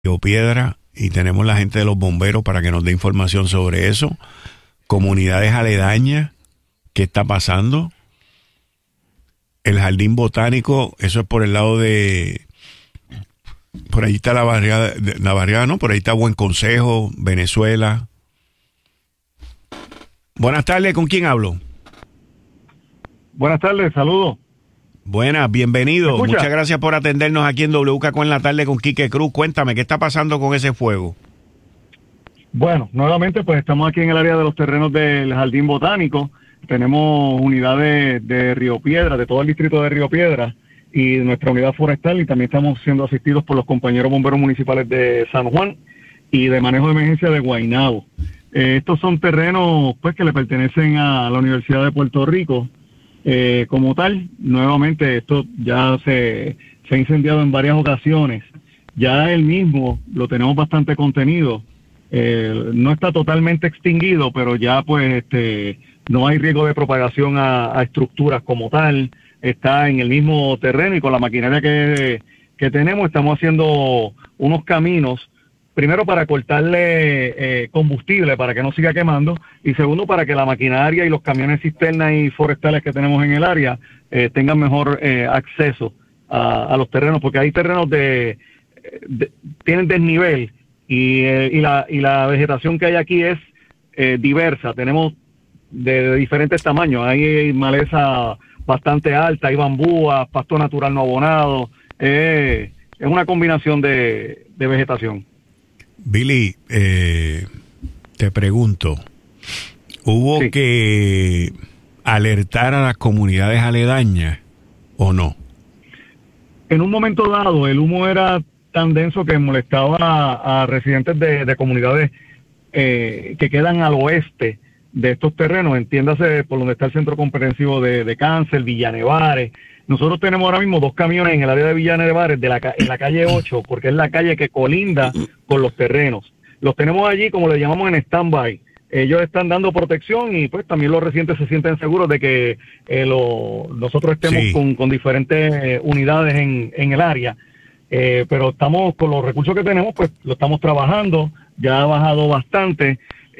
Río Piedra y tenemos la gente de los bomberos para que nos dé información sobre eso. Comunidades aledañas, ¿qué está pasando? El jardín botánico, eso es por el lado de... Por ahí está la barriada, ¿no? Por ahí está Buen Consejo, Venezuela. Buenas tardes, ¿con quién hablo? Buenas tardes, saludos. Buenas, bienvenido. Muchas gracias por atendernos aquí en WKQ en la tarde con Quique Cruz. Cuéntame, ¿qué está pasando con ese fuego? Bueno, nuevamente pues estamos aquí en el área de los terrenos del Jardín Botánico. Tenemos unidades de Río Piedra, de todo el distrito de Río Piedra y nuestra unidad forestal, y también estamos siendo asistidos por los compañeros bomberos municipales de San Juan y de manejo de emergencia de Guaynabo. Estos son terrenos pues que le pertenecen a la Universidad de Puerto Rico. Como tal, nuevamente esto ya se ha incendiado en varias ocasiones. Ya el mismo lo tenemos bastante contenido. No está totalmente extinguido, pero ya pues no hay riesgo de propagación a estructuras como tal. Está en el mismo terreno y con la maquinaria que tenemos estamos haciendo unos caminos. Primero, para cortarle combustible para que no siga quemando, y segundo, para que la maquinaria y los camiones cisternas y forestales que tenemos en el área tengan mejor acceso a los terrenos, porque hay terrenos tienen desnivel y la vegetación que hay aquí es diversa. Tenemos de diferentes tamaños. Hay maleza bastante alta, hay bambúas, pasto natural no abonado. Es una combinación de vegetación. Billy, te pregunto, ¿hubo que alertar a las comunidades aledañas o no? En un momento dado, el humo era tan denso que molestaba a residentes de comunidades que quedan al oeste de estos terrenos, entiéndase por donde está el Centro Comprensivo de Cáncer, Villanevares. Nosotros tenemos ahora mismo 2 camiones en el área de Villanevares en la calle 8, porque es la calle que colinda con los terrenos. Los tenemos allí, como le llamamos, en stand-by. Ellos están dando protección y pues también los residentes se sienten seguros de que nosotros estemos con diferentes unidades en el área. Pero estamos con los recursos que tenemos, pues lo estamos trabajando. Ya ha bajado bastante.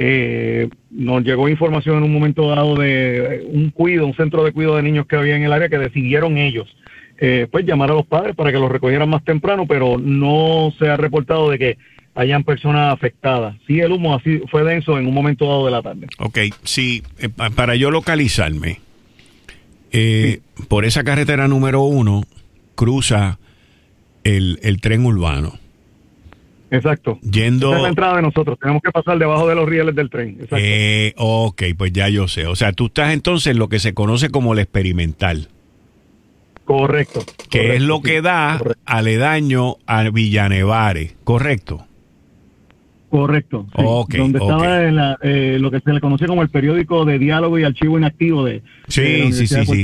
Nos llegó información en un momento dado de un centro de cuidado de niños que había en el área, que decidieron ellos pues llamar a los padres para que los recogieran más temprano, pero no se ha reportado de que hayan personas afectadas. Sí, el humo así fue denso en un momento dado de la tarde. Ok, sí, para yo localizarme, por esa carretera número 1 cruza el tren urbano. Exacto. Esa es la entrada de nosotros. Tenemos que pasar debajo de los rieles del tren. Exacto. Ok, pues ya yo sé. O sea, tú estás entonces en lo que se conoce como el experimental. Correcto. Que es lo que da aledaño a Villanevares, ¿correcto? Correcto. Sí. Okay, donde estaba lo que se le conoce como el periódico de diálogo y archivo inactivo de Sí,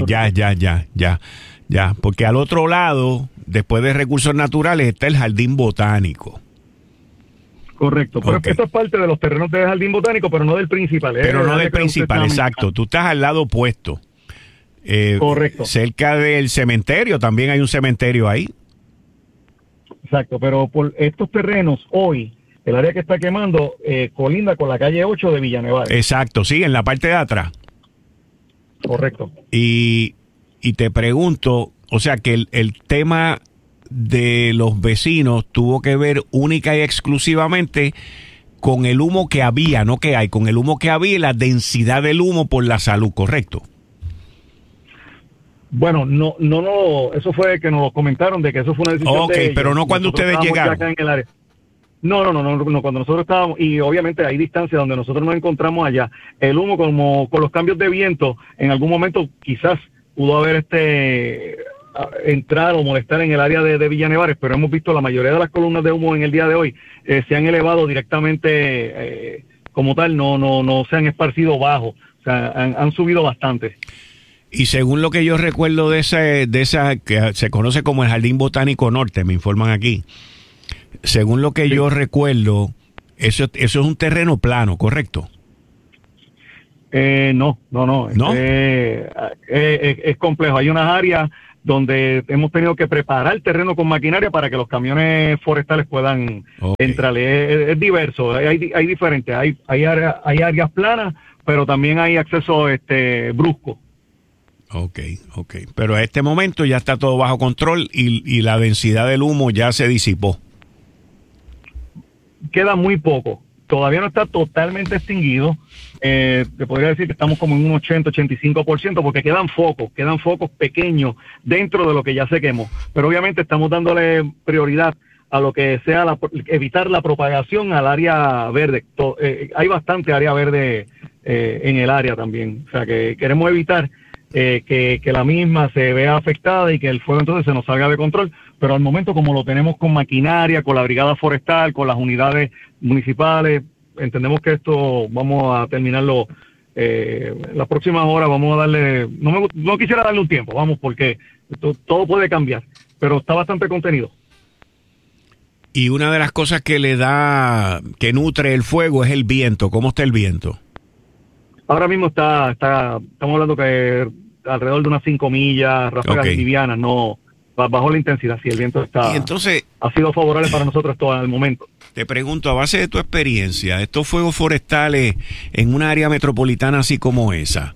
ya. Porque al otro lado, después de recursos naturales, está el jardín botánico. Correcto, pero esto es parte de los terrenos del jardín botánico, pero no del principal. Pero no del principal, exacto. Tú estás al lado opuesto. Correcto. Cerca del cementerio, también hay un cementerio ahí. Exacto, pero por estos terrenos hoy, el área que está quemando colinda con la calle 8 de Villanevares. Exacto, sí, en la parte de atrás. Correcto. Y te pregunto, o sea que el tema de los vecinos tuvo que ver única y exclusivamente con el humo que había, no que hay, con el humo que había y la densidad del humo por la salud, ¿correcto? Bueno, no, eso fue que nos lo comentaron, de que eso fue una decisión de ellos. Pero no cuando ustedes llegaron. Acá en el área. No, cuando nosotros estábamos, y obviamente hay distancia donde nosotros nos encontramos allá, el humo, como con los cambios de viento, en algún momento quizás pudo haber entrar o molestar en el área de Villanevares, pero hemos visto la mayoría de las columnas de humo en el día de hoy se han elevado directamente como tal, no se han esparcido bajo, o sea, han subido bastante. Y según lo que yo recuerdo de esa que se conoce como el Jardín Botánico Norte, me informan aquí, según lo que yo recuerdo, eso es un terreno plano, ¿correcto? No. Es complejo. Hay unas áreas donde hemos tenido que preparar el terreno con maquinaria para que los camiones forestales puedan entrar. Es diverso, hay diferentes, hay áreas planas, pero también hay acceso brusco. Ok. Pero a este momento ya está todo bajo control y la densidad del humo ya se disipó. Queda muy poco. Todavía no está totalmente extinguido. Te podría decir que estamos como en un 80-85%, porque quedan focos pequeños dentro de lo que ya se quemó. Pero obviamente estamos dándole prioridad a lo que sea evitar la propagación al área verde. Hay bastante área verde en el área también. O sea que queremos evitar que la misma se vea afectada y que el fuego entonces se nos salga de control, pero al momento, como lo tenemos con maquinaria, con la brigada forestal, con las unidades municipales, entendemos que esto vamos a terminarlo las próximas horas. Vamos a darle, no quisiera darle un tiempo, porque todo puede cambiar, pero está bastante contenido. Y una de las cosas que que nutre el fuego es el viento. ¿Cómo está el viento? Ahora mismo estamos hablando que alrededor de unas 5 millas, ráfagas livianas, no bajo la intensidad. Sí, el viento ha sido favorable para nosotros todo el momento. Te pregunto, a base de tu experiencia, estos fuegos forestales en un área metropolitana así como esa,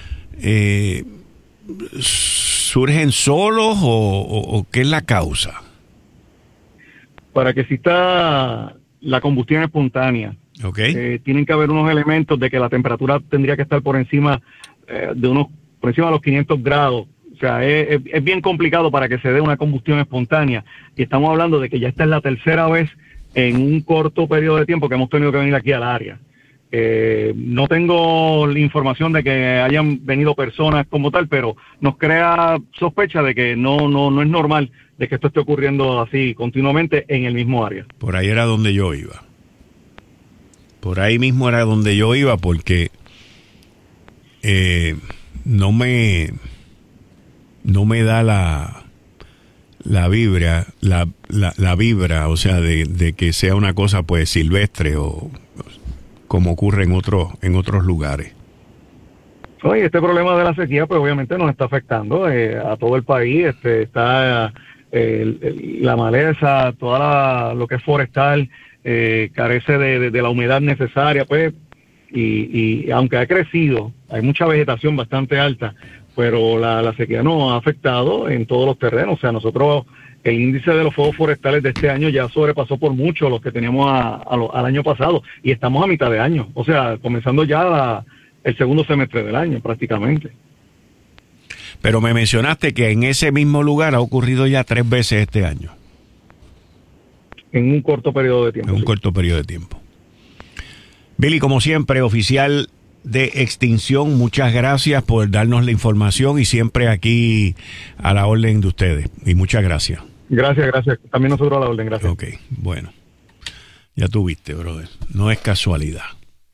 ¿surgen solos o qué es la causa? Para que exista la combustión espontánea, tienen que haber unos elementos de que la temperatura tendría que estar por encima de los 500 grados. O sea, es bien complicado para que se dé una combustión espontánea. Y estamos hablando de que ya esta es la tercera vez en un corto periodo de tiempo que hemos tenido que venir aquí al área. No tengo la información de que hayan venido personas como tal, pero nos crea sospecha de que no es normal de que esto esté ocurriendo así continuamente en el mismo área. Por ahí era donde yo iba. Por ahí mismo era donde yo iba, porque no me da la vibra, o sea, de que sea una cosa pues silvestre o como ocurre en otros lugares. Oye, este problema de la sequía pues obviamente nos está afectando a todo el país. Está la maleza, lo que es forestal, carece de la humedad necesaria, pues, y aunque ha crecido, hay mucha vegetación bastante alta, pero la sequía nos ha afectado en todos los terrenos. O sea, nosotros, el índice de los fuegos forestales de este año ya sobrepasó por mucho los que teníamos al año pasado, y estamos a mitad de año, o sea, comenzando ya el segundo semestre del año prácticamente. Pero me mencionaste que en ese mismo lugar ha ocurrido ya 3 veces este año. En un corto periodo de tiempo. En un corto periodo de tiempo. Billy, como siempre, oficial de extinción, muchas gracias por darnos la información y siempre aquí a la orden de ustedes. Y muchas gracias. Gracias. También nosotros a la orden, gracias. Ok, bueno. Ya tuviste, brother. No es casualidad.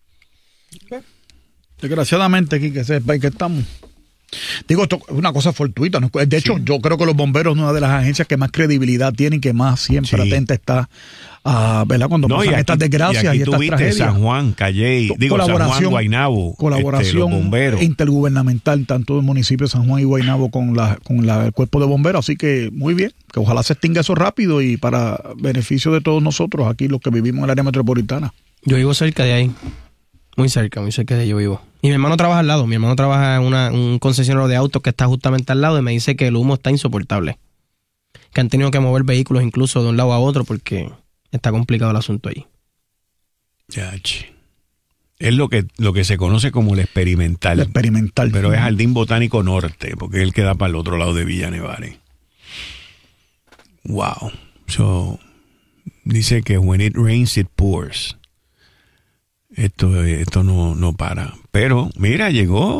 Desgraciadamente, aquí que sepa que estamos. Digo, esto es una cosa fortuita, ¿no? De hecho, yo creo que los bomberos es una de las agencias que más credibilidad tienen, que más siempre atenta está, ¿verdad? Cuando pasan estas desgracias y estas tragedias. San Juan, Calley, San Juan, Guaynabo, colaboración los bomberos intergubernamental, tanto del municipio de San Juan y Guaynabo con el cuerpo de bomberos. Así que muy bien, que ojalá se extinga eso rápido y para beneficio de todos nosotros aquí, los que vivimos en el área metropolitana. Yo vivo cerca de ahí. Muy cerca de ahí yo vivo. Y mi hermano trabaja al lado. Mi hermano trabaja en un concesionario de autos que está justamente al lado y me dice que el humo está insoportable. Que han tenido que mover vehículos incluso de un lado a otro porque está complicado el asunto ahí. Es lo que se conoce como el experimental. El experimental. Pero es Jardín Botánico Norte, porque es el que da para el otro lado de Villa Nevare. Wow. Dice que when it rains, it pours. Esto no para. Pero, mira, llegó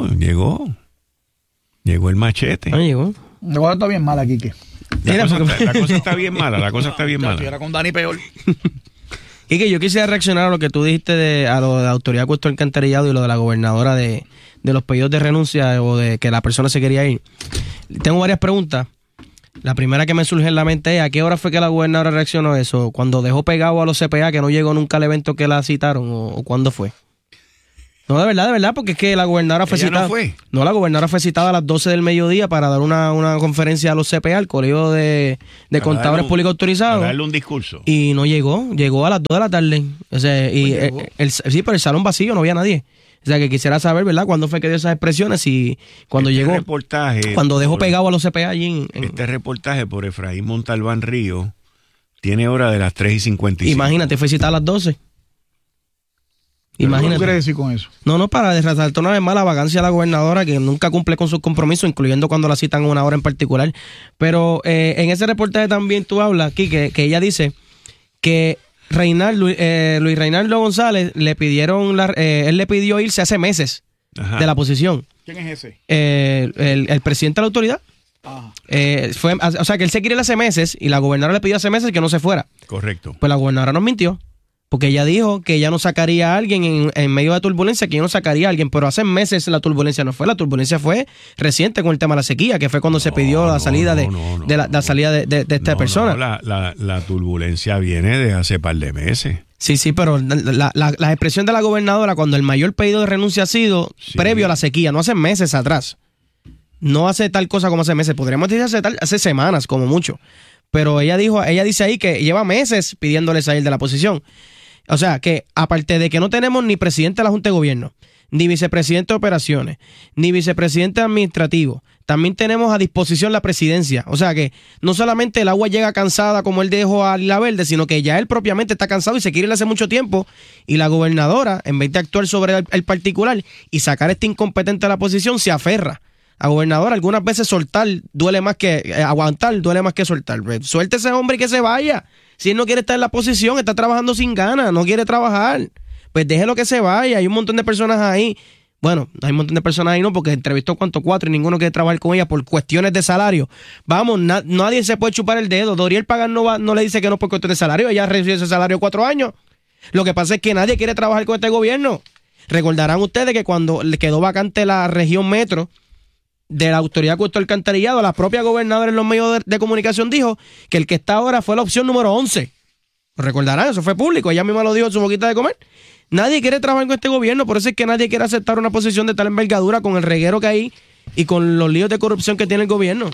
el machete. Llegó. La cosa está bien mala, Quique. La cosa está bien mala. Era con Dani peor. Quique, yo quisiera reaccionar a lo que tú dijiste a lo de la autoridad de Puesto Alcantarillado y lo de la gobernadora de los pedidos de renuncia o de que la persona se quería ir. Tengo varias preguntas. La primera que me surge en la mente es: ¿a qué hora fue que la gobernadora reaccionó a eso? ¿Cuando dejó pegado a los CPA que no llegó nunca al evento que la citaron? ¿O cuándo fue? No, de verdad, porque es que la gobernadora fue citada. No, la gobernadora fue citada a las 12 del mediodía para dar una conferencia a los CPA, al Colegio de Contadores Públicos Autorizados. Para darle un discurso. Y no llegó a las 2 de la tarde. O sea, sí, pero el salón vacío, no había nadie. O sea, que quisiera saber, ¿verdad?, cuándo fue que dio esas expresiones y cuando llegó, cuando dejó pegado a los CPA allí. Este reportaje por Efraín Montalbán Río tiene hora de las 3:55. Imagínate, fue citada a las 12. Imagínate. ¿Qué quiere decir con eso? No, para resaltar una vez más la vagancia de la gobernadora, que nunca cumple con sus compromisos, incluyendo cuando la citan una hora en particular. Pero en ese reportaje también tú hablas, Quique, que ella dice que Luis Reinaldo González le pidieron, él le pidió irse hace meses de la posición. ¿Quién es ese? El presidente de la autoridad. O sea, que él se quiere ir hace meses y la gobernadora le pidió hace meses que no se fuera. Correcto. Pues la gobernadora nos mintió. Porque ella dijo que ella no sacaría a alguien en medio de turbulencia, que ella no sacaría a alguien, pero hace meses la turbulencia no fue. La turbulencia fue reciente con el tema de la sequía, que fue cuando se pidió la salida de esta persona. La turbulencia viene de hace par de meses. Sí, pero la expresión de la gobernadora cuando el mayor pedido de renuncia ha sido previo a la sequía, no hace meses atrás. No hace tal cosa como hace meses, podríamos decir hace semanas como mucho. Pero ella dice ahí que lleva meses pidiéndole salir de la posición. O sea, que aparte de que no tenemos ni presidente de la Junta de Gobierno, ni vicepresidente de operaciones, ni vicepresidente administrativo, también tenemos a disposición la presidencia. O sea que no solamente el agua llega cansada como él dejó a Lila Verde, sino que ya él propiamente está cansado y se quiere ir hace mucho tiempo. Y la gobernadora, en vez de actuar sobre el particular y sacar a este incompetente de la posición, se aferra. A gobernador, algunas veces soltar duele más que aguantar, duele más que soltar. Suelte ese hombre y que se vaya. Si él no quiere estar en la posición, está trabajando sin ganas, no quiere trabajar, pues déjelo que se vaya. Hay un montón de personas ahí. Bueno, hay un montón de personas ahí, no, porque entrevistó 4 y ninguno quiere trabajar con ella por cuestiones de salario. Vamos, nadie se puede chupar el dedo. Doriel Pagan no le dice que no por cuestiones de salario. Ella recibió ese salario 4 años. Lo que pasa es que nadie quiere trabajar con este gobierno. Recordarán ustedes que cuando le quedó vacante la región metro de la Autoridad de Acueducto Alcantarillado, la propia gobernadora en los medios de comunicación dijo que el que está ahora fue la opción número 11. ¿Lo recordarán? Eso fue público, ella misma lo dijo en su boquita de comer. Nadie quiere trabajar con este gobierno, por eso es que nadie quiere aceptar una posición de tal envergadura con el reguero que hay y con los líos de corrupción que tiene el gobierno.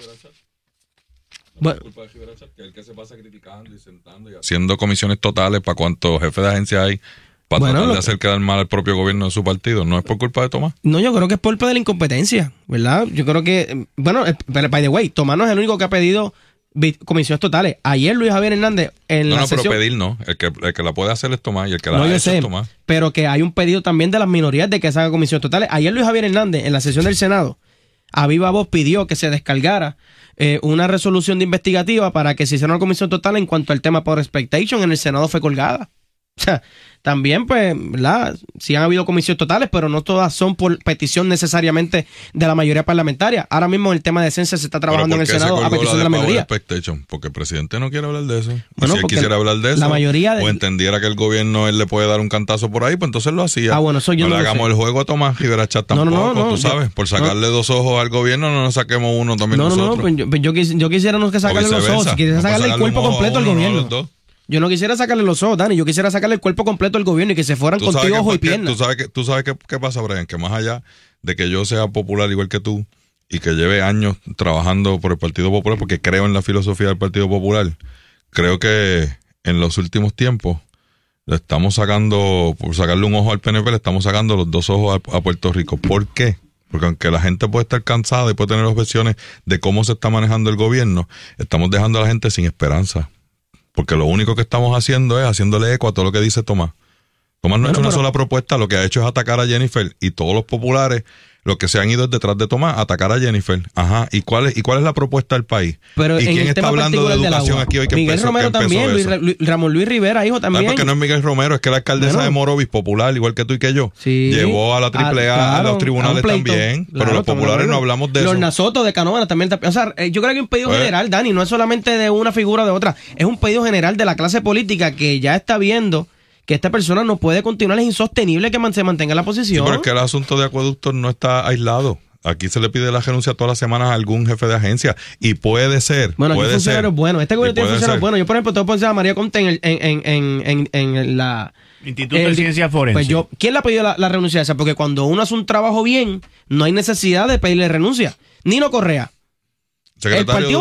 Bueno, que el que se pasa criticando y sentando y haciendo comisiones totales para cuántos jefes de agencia hay para tratar de hacer quedar mal al propio gobierno de su partido. ¿No es por culpa de Tomás? No, yo creo que es por culpa de la incompetencia, ¿verdad? Yo creo que, bueno, by the way, Tomás no es el único que ha pedido comisiones totales. Ayer Luis Javier Hernández en la sesión... pero pedir no. El que la puede hacer es Tomás y el que la ha hecho es Tomás. Pero que hay un pedido también de las minorías de que se hagan comisiones totales. Ayer Luis Javier Hernández en la sesión del Senado a viva voz pidió que se descargara una resolución de investigativa para que se hiciera una comisión total en cuanto al tema por expectation. En el Senado fue colgada. O sea, también, pues, ¿verdad? Sí han habido comisiones totales, pero no todas son por petición necesariamente de la mayoría parlamentaria. Ahora mismo el tema de esencia se está trabajando en el Senado a petición de la mayoría. Porque el presidente no quiere hablar de eso. Bueno, si él quisiera hablar de eso, la mayoría o entendiera que el gobierno él le puede dar un cantazo por ahí, pues entonces lo hacía. Bueno, eso yo no le hagamos el juego a Tomás Rivera Chat tampoco, tú sabes. Por sacarle 2 ojos al gobierno, no nos saquemos uno también nosotros. Pues yo quisiera no que sacarle los ojos, si quisiera sacarle el cuerpo completo al gobierno. Yo no quisiera sacarle los ojos, Dani. Yo quisiera sacarle el cuerpo completo al gobierno y que se fueran contigo ojo y pierna. Tú sabes qué pasa, Brian, que más allá de que yo sea popular igual que tú y que lleve años trabajando por el Partido Popular, porque creo en la filosofía del Partido Popular, creo que en los últimos tiempos le estamos sacando, por sacarle un ojo al PNP, le estamos sacando los 2 ojos a Puerto Rico. ¿Por qué? Porque aunque la gente puede estar cansada y puede tener objeciones de cómo se está manejando el gobierno, estamos dejando a la gente sin esperanza. Porque lo único que estamos haciendo es haciéndole eco a todo lo que dice Tomás. Tomás no ha hecho una sola propuesta, lo que ha hecho es atacar a Jennifer y todos los populares, los que se han ido detrás de Tomás, atacar a Jennifer. Ajá. ¿Y cuál es la propuesta del país? Pero ¿y quién está hablando de educación aquí hoy? Miguel Romero también, Ramón Luis Rivera, hijo también. No, porque no es Miguel Romero, es que la alcaldesa de Morovis, popular, igual que tú y que yo, llevó a la AAA a los tribunales también, pero los populares no hablamos de eso. Los Nasoto de Canóvana también. O sea, yo creo que es un pedido general, Dani, no es solamente de una figura o de otra, es un pedido general de la clase política que ya está viendo que esta persona no puede continuar, es insostenible que se mantenga en la posición. Sí, pero es que el asunto de acueductos no está aislado. aquí se le pide la renuncia todas las semanas a algún jefe de agencia y puede ser. Bueno, puede aquí funcionarios buenos. Este gobierno tiene funcionarios buenos. Yo, por ejemplo, tengo que poner a María Conte en la... Instituto de Ciencias Forenses. Pues ¿quién le ha pedido la renuncia esa? Porque cuando uno hace un trabajo bien, no hay necesidad de pedirle renuncia. Nino Correa. El Partido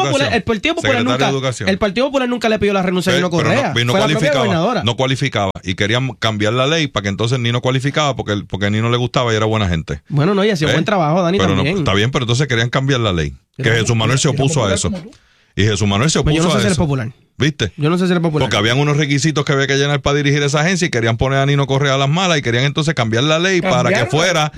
Popular nunca le pidió la renuncia a Nino Correa. No cualificaba, no cualificaba. Y querían cambiar la ley para que entonces Nino cualificaba porque a Nino le gustaba y era buena gente. Bueno, no, y hacía buen trabajo, Dani, pero también. No, está bien, pero entonces querían cambiar la ley. Que Jesús Manuel se opuso a eso. Y Jesús Manuel se opuso a eso. Yo no sé si eres popular. ¿Viste? Yo no sé si eres popular. Porque habían unos requisitos que había que llenar para dirigir esa agencia y querían poner a Nino Correa a las malas y querían entonces cambiar la ley para que fuera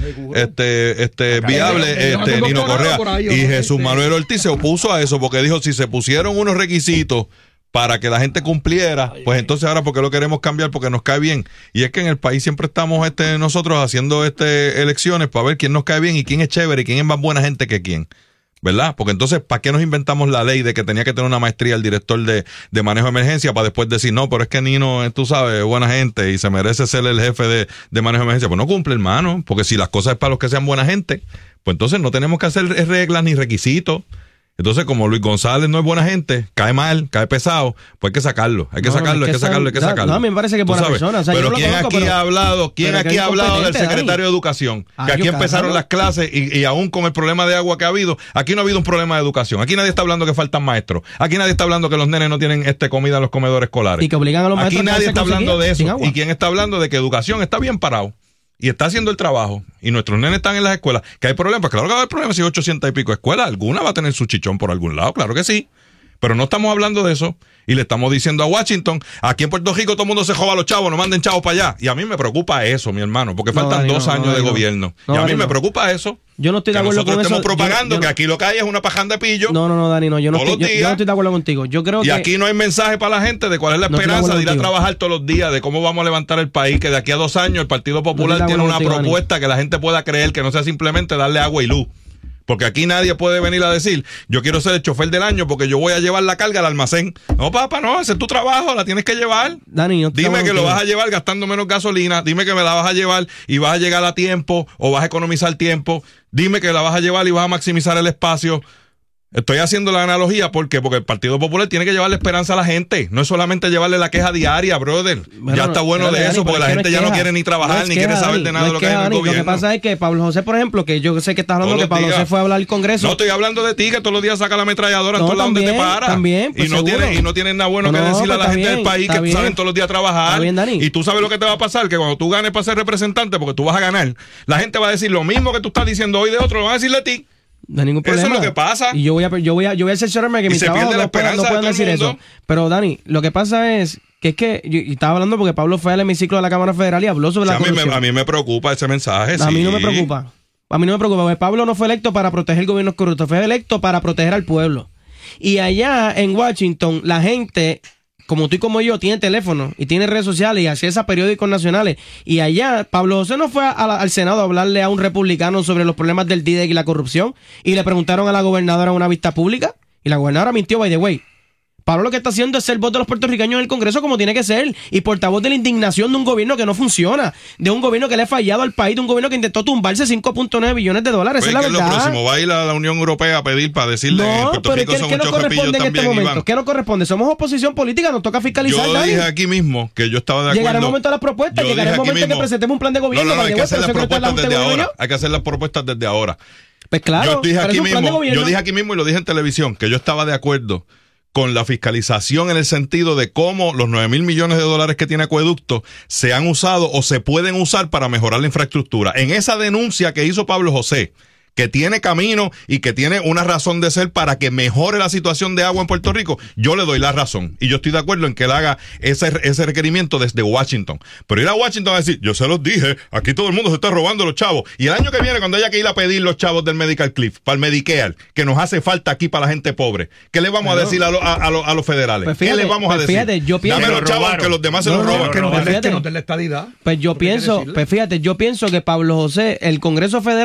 viable Nino Correa. Y Jesús Manuel Ortiz se opuso a eso porque dijo, si se pusieron unos requisitos para que la gente cumpliera, pues entonces ahora porque lo queremos cambiar porque nos cae bien. Y es que en el país siempre estamos nosotros haciendo elecciones para ver quién nos cae bien y quién es chévere y quién es más buena gente que quién. ¿Verdad? Porque entonces, ¿para qué nos inventamos la ley de que tenía que tener una maestría el director de manejo de emergencia para después decir, no, pero es que Nino, tú sabes, es buena gente y se merece ser el jefe de manejo de emergencia? Pues no cumple, hermano, porque si las cosas es para los que sean buena gente, pues entonces no tenemos que hacer reglas ni requisitos. Entonces, como Luis González no es buena gente, cae mal, cae pesado, pues hay que sacarlo. Hay que sacarlo. No, a mí me parece que es buena persona. O sea, pero ¿quién aquí ha hablado del secretario de Educación? Que aquí empezaron las clases y aún con el problema de agua que ha habido, aquí no ha habido un problema de educación. Aquí nadie está hablando que faltan maestros. Aquí nadie está hablando que los nenes no tienen comida en los comedores escolares. Y que obligan a los maestros. Aquí nadie está hablando de eso. ¿Y quién está hablando de que educación está bien parado? Y está haciendo el trabajo, y nuestros nenes están en las escuelas, que hay problemas, claro que va a haber problemas si hay 800 y pico escuelas, alguna va a tener su chichón por algún lado, claro que sí, pero no estamos hablando de eso, y le estamos diciendo a Washington, aquí en Puerto Rico todo el mundo se joda a los chavos, no manden chavos para allá, y a mí me preocupa eso, mi hermano, porque faltan 2 años de gobierno, y a mí me preocupa eso. Yo no estoy de acuerdo con eso. Nosotros estemos propagando que aquí lo que hay es una pajanda de pillo. No, Dani, no. Yo no estoy de acuerdo contigo. Yo creo y aquí no hay mensaje para la gente de cuál es la esperanza de ir a trabajar todos los días, de cómo vamos a levantar el país, que de aquí a 2 años el Partido Popular tiene una propuesta que la gente pueda creer, que no sea simplemente darle agua y luz. Porque aquí nadie puede venir a decir, yo quiero ser el chofer del año porque yo voy a llevar la carga al almacén. No, papá, no, ese es tu trabajo, la tienes que llevar. Dani, dime que lo vas a llevar gastando menos gasolina, dime que me la vas a llevar y vas a llegar a tiempo o vas a economizar tiempo, dime que la vas a llevar y vas a maximizar el espacio. Estoy haciendo la analogía porque el Partido Popular tiene que llevarle esperanza a la gente, no es solamente llevarle la queja diaria, brother. Bueno, ya está bueno de eso, porque la gente ya no quiere ni trabajar, ni quiere saber de nada de lo que hay en el gobierno. Lo que pasa es que Pablo José, por ejemplo, que yo sé que estás hablando que Pablo José fue a hablar al Congreso. No estoy hablando de ti, que todos los días saca la ametralladora en todos lados donde te para. También, pues y no tienes nada bueno que decirle a la gente del país que salen todos los días a trabajar. Y tú sabes lo que te va a pasar, que cuando tú ganes para ser representante, porque tú vas a ganar, la gente va a decir lo mismo que tú estás diciendo hoy de otro, lo van a decir de ti. No hay ningún problema. Eso es lo que pasa. Y yo voy a cerciorarme que mi trabajo no puedan decir eso. Pero Dani, lo que pasa es que y estaba hablando porque Pablo fue al hemiciclo de la Cámara Federal y habló sobre la corrupción. A mí me preocupa ese mensaje. A mí no me preocupa. A mí no me preocupa, porque Pablo no fue electo para proteger el gobierno corrupto, fue electo para proteger al pueblo. Y allá en Washington, la gente, como tú y como yo, tiene teléfono y tiene redes sociales y accesa a periódicos nacionales. Y allá, Pablo José no fue al Senado a hablarle a un republicano sobre los problemas del DIDEC y la corrupción. Y le preguntaron a la gobernadora en una vista pública. Y la gobernadora mintió, by the way. Pablo lo que está haciendo es ser voz de los puertorriqueños en el Congreso como tiene que ser. Y portavoz de la indignación de un gobierno que no funciona. De un gobierno que le ha fallado al país. De un gobierno que intentó tumbarse $5.9 billones. Esa es la verdad. Lo próximo va a ir a la Unión Europea a pedir para decirle que en Puerto Rico son muchos cepillos también, Iván. ¿Qué nos corresponde? Somos oposición política, nos toca fiscalizar. Yo dije aquí mismo que yo estaba de acuerdo. Llegará el momento de las propuestas, llegará el momento que presentemos un plan de gobierno. No, hay que hacer las propuestas desde ahora. Hay que hacer las propuestas desde ahora. Pues claro, yo dije aquí mismo y lo dije en televisión que yo estaba de acuerdo con la fiscalización en el sentido de cómo los $9,000 millones que tiene Acueducto se han usado o se pueden usar para mejorar la infraestructura. En esa denuncia que hizo Pablo José, que tiene camino y que tiene una razón de ser para que mejore la situación de agua en Puerto Rico, yo le doy la razón. Y yo estoy de acuerdo en que él haga ese requerimiento desde Washington. Pero ir a Washington a decir, yo se los dije, aquí todo el mundo se está robando los chavos. Y el año que viene, cuando haya que ir a pedir los chavos del Medical Cliff, para el Medicare, que nos hace falta aquí para la gente pobre, ¿qué le vamos a decir a los federales? Pues fíjate, ¿qué le vamos a decir? Fíjate, yo pienso, dame los chavos que los demás se los roban. Que nos den la estadidad. Pues yo pienso, yo pienso que Pablo José, el Congreso Federal,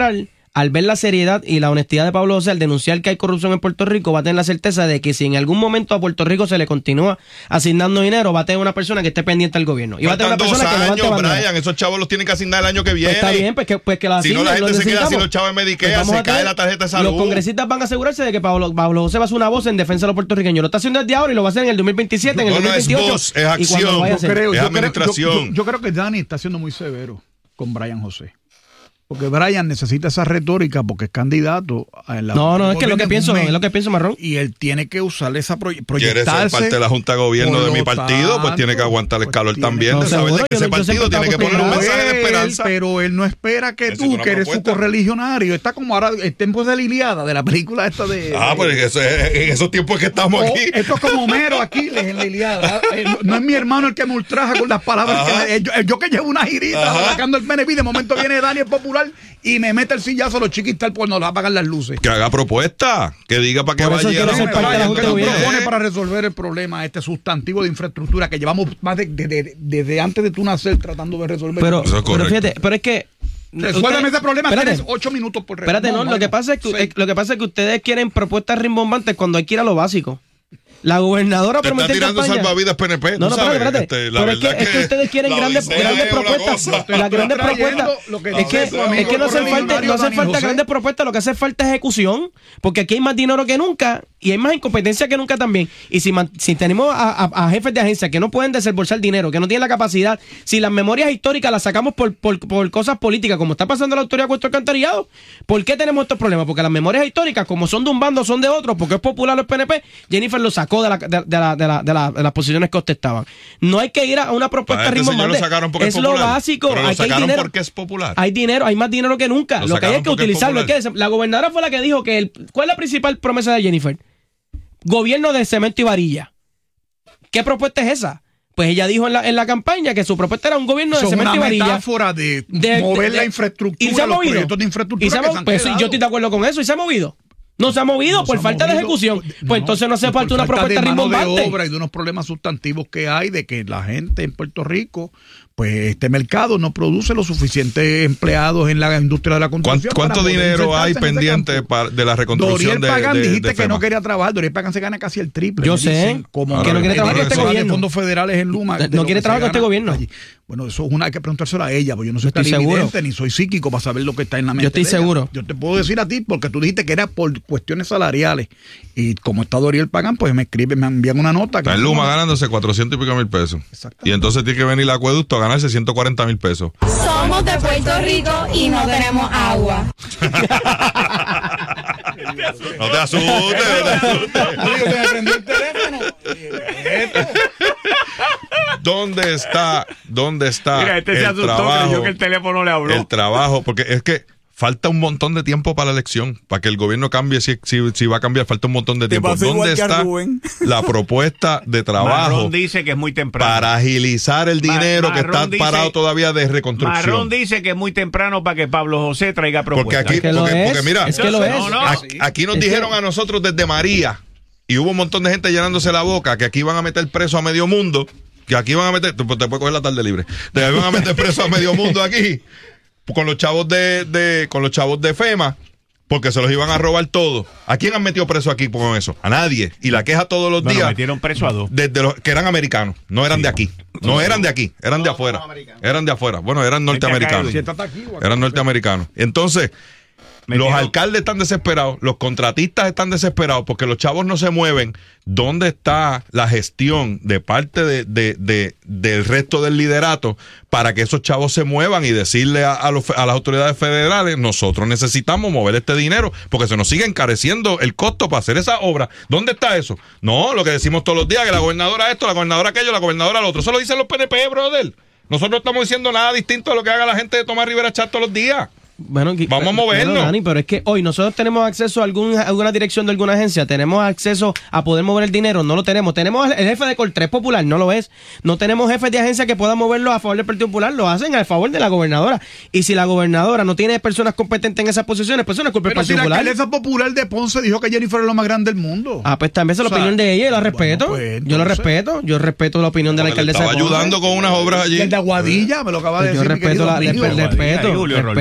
al ver la seriedad y la honestidad de Pablo José al denunciar que hay corrupción en Puerto Rico, va a tener la certeza de que si en algún momento a Puerto Rico se le continúa asignando dinero, va a tener una persona que esté pendiente al gobierno. Y va a tener una persona que levante bandera. Brian, esos chavos los tienen que asignar el año que viene. Pues está bien, pues que lo asignen. Si no, la gente se queda sin los chavos en Medicare, se cae la tarjeta de salud. Los congresistas van a asegurarse de que Pablo José va a hacer una voz en defensa de los puertorriqueños. Lo está haciendo desde ahora y lo va a hacer en el 2027, en el 2028. No es voz, es acción, es administración. Yo creo que Dani está siendo muy severo con Brian José. Porque Brian necesita esa retórica porque es candidato a la... No, es que es lo que pienso, Marrón. Y él tiene que usar esa proyectarse. Quiere ser parte de la Junta de Gobierno de mi partido, pues tiene que aguantar el calor también de saber que ese partido tiene que poner un mensaje de esperanza. Pero él no espera que tú, que eres su correligionario, está como ahora el tiempo de la Ilíada, de la película esta de... Pues en esos tiempos que estamos aquí. Esto es como Homero Aquiles en la Ilíada. No es mi hermano el que me ultraja con las palabras yo que llevo una girita sacando el PNP, de momento viene Dani el Popular y me mete el sillazo a los chiquitos pues nos va a apagar las luces. Que haga propuesta, que diga para qué vaya. ¿Qué nos propone para resolver el problema este sustantivo de infraestructura que llevamos más desde antes de tú nacer tratando de resolver? Pero fíjate, pero es que resuélveme ese problema, tienes 8 minutos por resolver. Espérate, lo que pasa es que ustedes quieren propuestas rimbombantes cuando hay que ir a lo básico. La gobernadora prometió está tirando salvavidas PNP. No, espérate. Pero es que ustedes quieren grandes propuestas. Las grandes propuestas. Es que no hace falta grandes propuestas, lo que hace falta es ejecución. Porque aquí hay más dinero que nunca y hay más incompetencia que nunca también. Y si tenemos a jefes de agencia que no pueden desembolsar dinero, que no tienen la capacidad, si las memorias históricas las sacamos por cosas políticas, como está pasando en la Autoridad de Acueductos y Alcantarillado, ¿por qué tenemos estos problemas? Porque las memorias históricas, como son de un bando, son de otro, porque es popular el PNP, Jennifer lo sacó de las posiciones que ostentaban. No hay que ir a una propuesta rimbombante. Es lo básico. Pero lo sacaron porque es popular. Hay dinero, hay más dinero que nunca. Lo que hay es que utilizarlo. La gobernadora fue la que dijo que ¿cuál es la principal promesa de Jennifer? Gobierno de cemento y varilla. ¿Qué propuesta es esa? Pues ella dijo en la campaña que su propuesta era un gobierno de cemento y varilla. Es una metáfora de mover la infraestructura, y se ha movido. Proyectos de infraestructura pues yo estoy de acuerdo con eso. ¿Y se ha movido? No se ha movido por falta de ejecución. Pues entonces no hace falta una propuesta rimbombante. De obra y de unos problemas sustantivos que hay de que la gente en Puerto Rico, pues este mercado no produce los suficientes empleados en la industria de la construcción. ¿Cuánto dinero hay pendiente de la reconstrucción Doriel Pagán, dijiste que no quería trabajar. Doriel Pagán se gana casi el triple. Yo sé. Como que no quiere trabajar con este gobierno. Fondos federales en Luma. No quiere trabajar con este gobierno. Bueno, eso es hay que preguntárselo a ella, porque yo no soy tan evidente ni soy psíquico para saber lo que está en la mente. Yo estoy seguro. Yo te puedo decir a ti, porque tú dijiste que era por cuestiones salariales. Y como está Doriel Pagán, pues me envían una nota. Está en Luma ganándose 400 y pico mil pesos. Y entonces tiene que venir el acueducto a ganarse 140,000 pesos. Somos de Puerto Rico y no tenemos agua. No te asustes, Me prendió el teléfono. ¿Dónde está Mira, se asustó, creyó que el teléfono le habló. El trabajo, porque es que falta un montón de tiempo para la elección, para que el gobierno cambie, si va a cambiar, falta un montón de tiempo. ¿Dónde está la propuesta de trabajo? Marrón dice que es muy temprano para agilizar el dinero que está parado todavía de reconstrucción. Marrón dice que es muy temprano para que Pablo José traiga propuestas. Porque mira, es aquí nos dijeron a nosotros desde María, y hubo un montón de gente llenándose la boca, que aquí iban a meter preso a medio mundo, que aquí van a meter, te puedes coger la tarde libre, te van a meter preso a medio mundo aquí, con los chavos de FEMA, porque se los iban a robar todo. ¿A quién han metido preso aquí con eso? A nadie. Y la queja todos los días. Metieron preso a 2. Desde los que eran americanos, no eran de aquí. No eran de aquí, eran de afuera. Eran de afuera. Bueno, eran norteamericanos. Eran norteamericanos. Entonces, los alcaldes están desesperados, los contratistas están desesperados porque los chavos no se mueven. ¿Dónde está la gestión de parte del resto del liderato para que esos chavos se muevan y decirle a las autoridades federales, nosotros necesitamos mover este dinero porque se nos sigue encareciendo el costo para hacer esa obra? ¿Dónde está eso? No, lo que decimos todos los días, que la gobernadora esto, la gobernadora aquello, la gobernadora lo otro. Eso lo dicen los PNP, brother. Nosotros no estamos diciendo nada distinto a lo que haga la gente de Tomás Rivera Chat todos los días. Bueno, vamos a movernos. Dani, pero es que hoy nosotros tenemos acceso a alguna dirección de alguna agencia, tenemos acceso a poder mover el dinero, no lo tenemos. Tenemos el jefe de Coltrés Popular, no lo es. No tenemos jefes de agencia que puedan moverlo a favor del Partido Popular, lo hacen a favor de la gobernadora. Y si la gobernadora no tiene personas competentes en esas posiciones, pues eso no es culpa del Partido Popular. Pero si la alcaldesa popular de Ponce dijo que Jennifer es lo más grande del mundo. Pues también es la opinión de ella, yo la respeto. Bueno, pues, yo lo respeto, yo respeto la opinión de la alcaldesa de Ponce. Estaba ayudando con unas obras allí. El de Aguadilla, me lo acaba de decir. Yo respeto,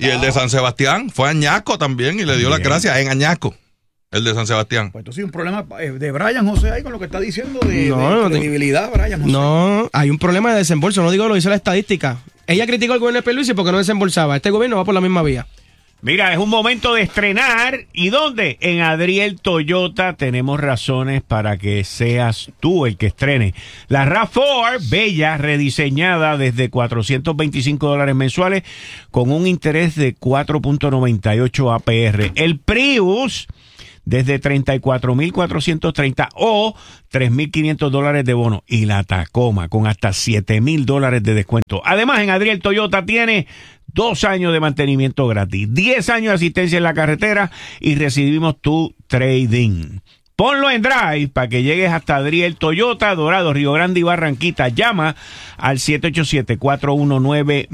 Y el de San Sebastián fue a Añasco también y le dio las gracias en Añasco. El de San Sebastián. Pues entonces hay un problema de Brian José ahí con lo que está diciendo de credibilidad, Brian José. No, hay un problema de desembolso, no digo lo dice la estadística. Ella criticó al gobierno de Pierluisi porque no desembolsaba. Este gobierno va por la misma vía. Mira, es un momento de estrenar. ¿Y dónde? En Adriel Toyota tenemos razones para que seas tú el que estrene. La RAV4, bella, rediseñada desde $425 mensuales con un interés de 4.98 APR. El Prius desde $34,430 o $3,500 de bono. Y la Tacoma con hasta $7,000 de descuento. Además, en Adriel Toyota tiene 2 años de mantenimiento gratis, 10 años de asistencia en la carretera y recibimos tu trading. Ponlo en Drive para que llegues hasta Adriel Toyota, Dorado, Río Grande y Barranquita. Llama al 787-419-1000.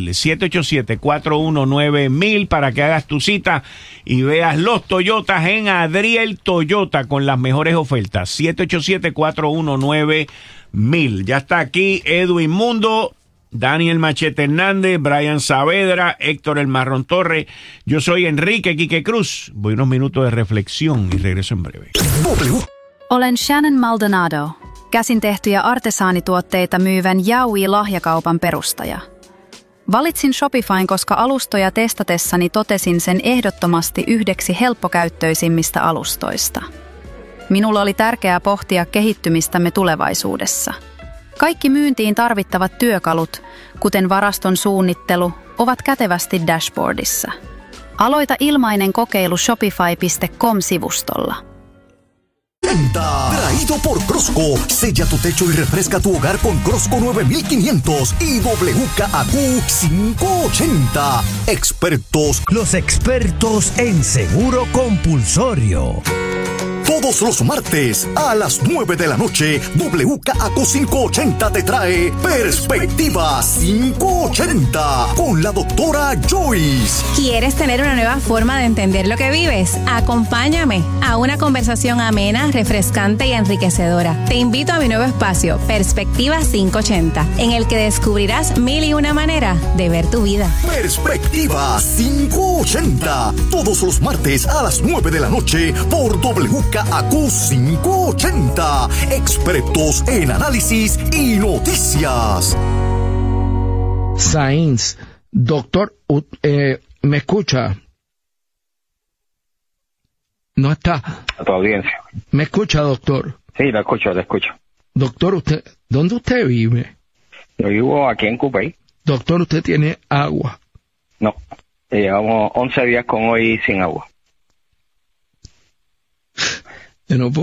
787-419-1000 para que hagas tu cita y veas los Toyotas en Adriel Toyota con las mejores ofertas. 787-419-1000. Ya está aquí Edwin Mundo, Daniel Machete Hernández, Brian Saavedra, Héctor El Marrón Torre. Yo soy Enrique Quique Cruz. Voy unos minutos de reflexión y regreso en breve. Olen Shannon Maldonado, käsin tehtyjä artesaanituotteita myyvän Yaoi-lahjakaupan perustaja. Valitsin Shopifyn, koska alustoja testatessani totesin sen ehdottomasti yhdeksi helppokäyttöisimmistä alustoista. Minulla oli tärkeää pohtia kehittymistämme tulevaisuudessa. Kaikki myyntiin tarvittavat työkalut, kuten varaston suunnittelu, ovat kätevästi dashboardissa. Aloita ilmainen kokeilu shopify.com-sivustolla. Traído por Crosco. Sella tu techo y refresca tu hogar con Crosco 9500 y WKAQ 580. Expertos. Los expertos en seguro compulsorio. Todos los martes a las 9 de la noche, WKAQ 580 te trae Perspectiva 580 con la doctora Joyce. ¿Quieres tener una nueva forma de entender lo que vives? Acompáñame a una conversación amena, refrescante y enriquecedora. Te invito a mi nuevo espacio, Perspectiva 580, en el que descubrirás 1001 maneras de ver tu vida. Perspectiva 580, todos los martes a las 9 de la noche por WKAQ 580, expertos en análisis y noticias. Sainz, doctor, ¿me escucha? No está. A tu audiencia. ¿Me escucha, doctor? Sí, lo escucho, te escucho. Doctor, ¿dónde usted vive? Yo vivo aquí en Cupey. Doctor, ¿usted tiene agua? No, llevamos 11 días con hoy sin agua. No puedo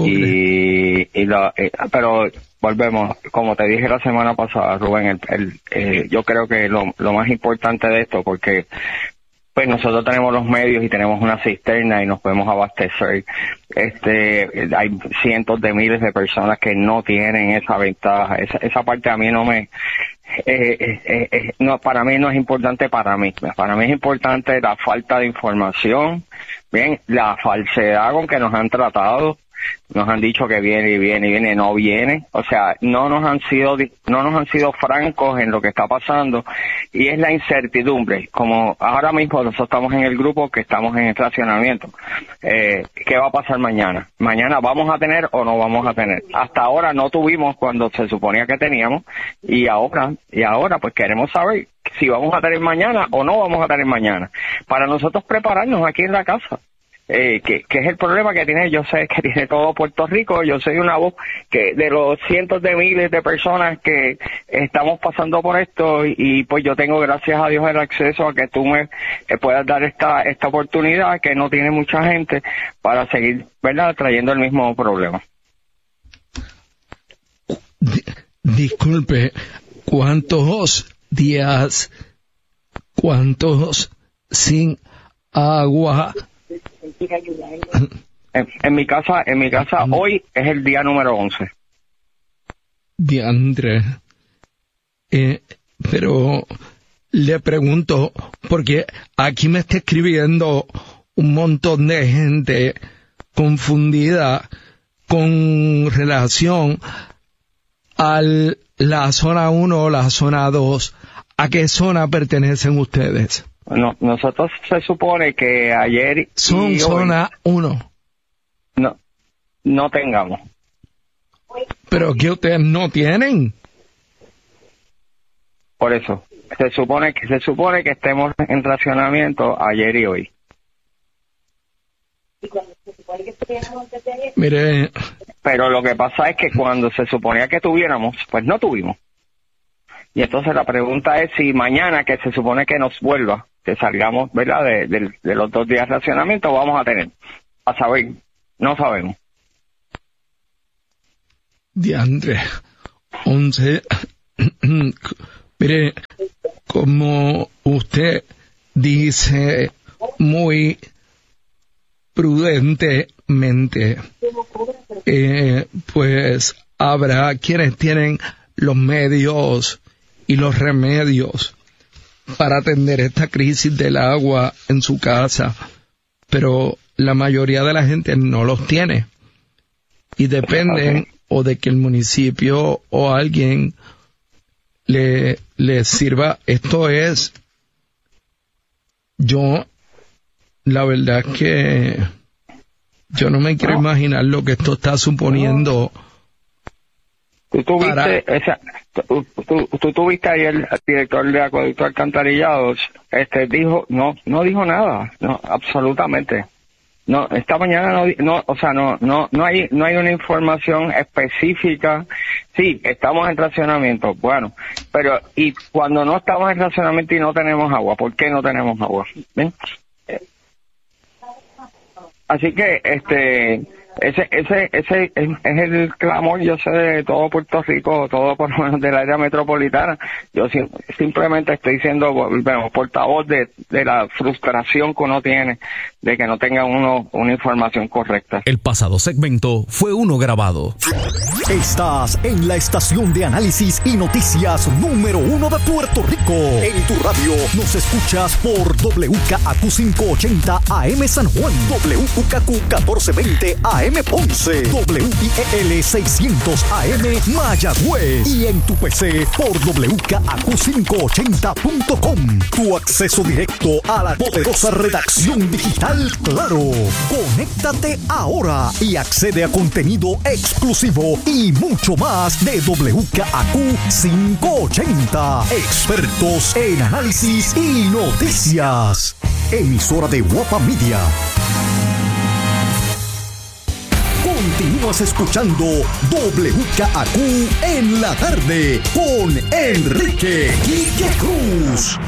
pero volvemos, como te dije la semana pasada, Rubén, yo creo que lo más importante de esto, porque pues nosotros tenemos los medios y tenemos una cisterna y nos podemos abastecer. Hay cientos de miles de personas que no tienen esa ventaja. Esa parte a mí no me... no, para mí no es importante para mí. Para mí es importante la falta de información, bien, la falsedad con que nos han tratado. Nos han dicho que viene y viene y viene, no viene. O sea, no nos han sido francos en lo que está pasando, y es la incertidumbre. Como ahora mismo nosotros estamos en el grupo que estamos en el racionamiento. ¿Qué va a pasar mañana? ¿Mañana vamos a tener o no vamos a tener? Hasta ahora no tuvimos cuando se suponía que teníamos, y ahora pues queremos saber si vamos a tener mañana o no vamos a tener mañana, para nosotros prepararnos aquí en la casa. Que es el problema que tiene, yo sé que tiene todo Puerto Rico. Yo soy una voz que de los cientos de miles de personas que estamos pasando por esto, y pues yo tengo, gracias a Dios, el acceso a que tú me puedas dar esta oportunidad que no tiene mucha gente para seguir, ¿verdad?, trayendo el mismo problema. Disculpe, ¿cuántos días sin agua? En mi casa hoy es el día número 11. Diandre. Pero le pregunto, porque aquí me está escribiendo un montón de gente confundida con relación a la zona 1 o la zona 2. ¿A qué zona pertenecen ustedes? nosotros se supone que ayer son y zona 1. No tengamos. Pero que ustedes no tienen. Por eso, se supone que estemos en racionamiento ayer y hoy. Mire. Pero lo que pasa es que cuando se suponía que tuviéramos, pues no tuvimos. Y entonces la pregunta es si mañana, que se supone que nos vuelva, que salgamos, ¿verdad?, de los 2 días de racionamiento, vamos a tener. A saber, no sabemos. Diandre, 11. Mire, como usted dice muy prudentemente, pues habrá quienes tienen los medios y los remedios para atender esta crisis del agua en su casa, pero la mayoría de la gente no los tiene y dependen o de que el municipio o alguien le sirva. Esto es, yo la verdad es que yo no me quiero imaginar lo que esto está suponiendo. Tú tuviste ayer al director de Acueducto Alcantarillados, no dijo nada, no, absolutamente. No, esta mañana no hay una información específica. Sí, estamos en racionamiento, bueno, pero y cuando no estamos en racionamiento y no tenemos agua, ¿por qué no tenemos agua? ¿Ven? Así que ese es el clamor, yo sé, de todo Puerto Rico, todo por lo menos del área metropolitana. Yo simplemente estoy siendo portavoz de la frustración que uno tiene de que no tenga una información correcta. El pasado segmento fue uno grabado. Estás en la estación de análisis y noticias número 1 de Puerto Rico. En tu radio nos escuchas por WKAQ 580 AM San Juan, WKAQ 1420 AM Ponce, WIEL 600 AM Mayagüez y en tu PC por WKAQ580.com. Tu acceso directo a la poderosa redacción digital Claro. Conéctate ahora y accede a contenido exclusivo y mucho más de WKAQ 580. Expertos en análisis y noticias. Emisora de Guapa Media. Continúas escuchando WKAQ en la tarde con Enrique Quique Cruz.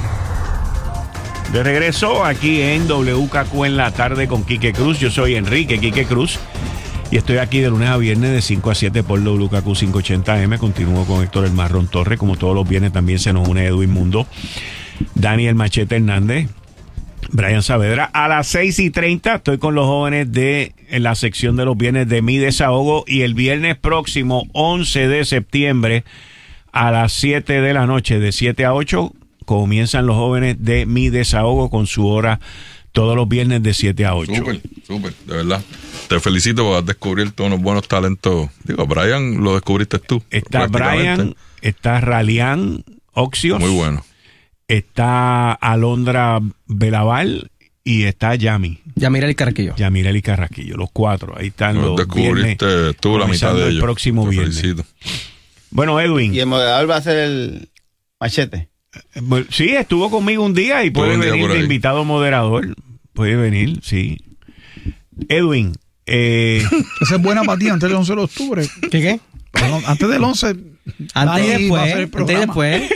De regreso aquí en WKAQ en la tarde con Quique Cruz. Yo soy Enrique Quique Cruz y estoy aquí de lunes a viernes de 5 a 7 por WKAQ 580M. Continúo con Héctor El Marrón Torres. Como todos los viernes también se nos une Edwin Mundo, Daniel Machete Hernández, Brian Saavedra. A las 6:30 estoy con los jóvenes en la sección de los viernes de Mi Desahogo, y el viernes próximo 11 de septiembre a las 7 de la noche, de 7 a 8, comienzan los jóvenes de Mi Desahogo con su hora todos los viernes de 7 a 8. Súper, de verdad. Te felicito por descubrir todos los buenos talentos. Digo, Brian, lo descubriste tú. Está Brian, está Ralián Oxios. Muy bueno. Está Alondra Belaval y está Yamirel Carraquillo, los cuatro. Ahí están los descubriste viernes, tú la mitad de ellos. El próximo viernes. Felicito. Bueno, Edwin. ¿Y el moderador va a ser el Machete? Sí, estuvo conmigo un día y puede venir de invitado moderador. Puede venir, sí. Edwin. Esa es buena para ti antes del 11 de octubre. ¿Qué? Bueno, antes del 11. Antes y después.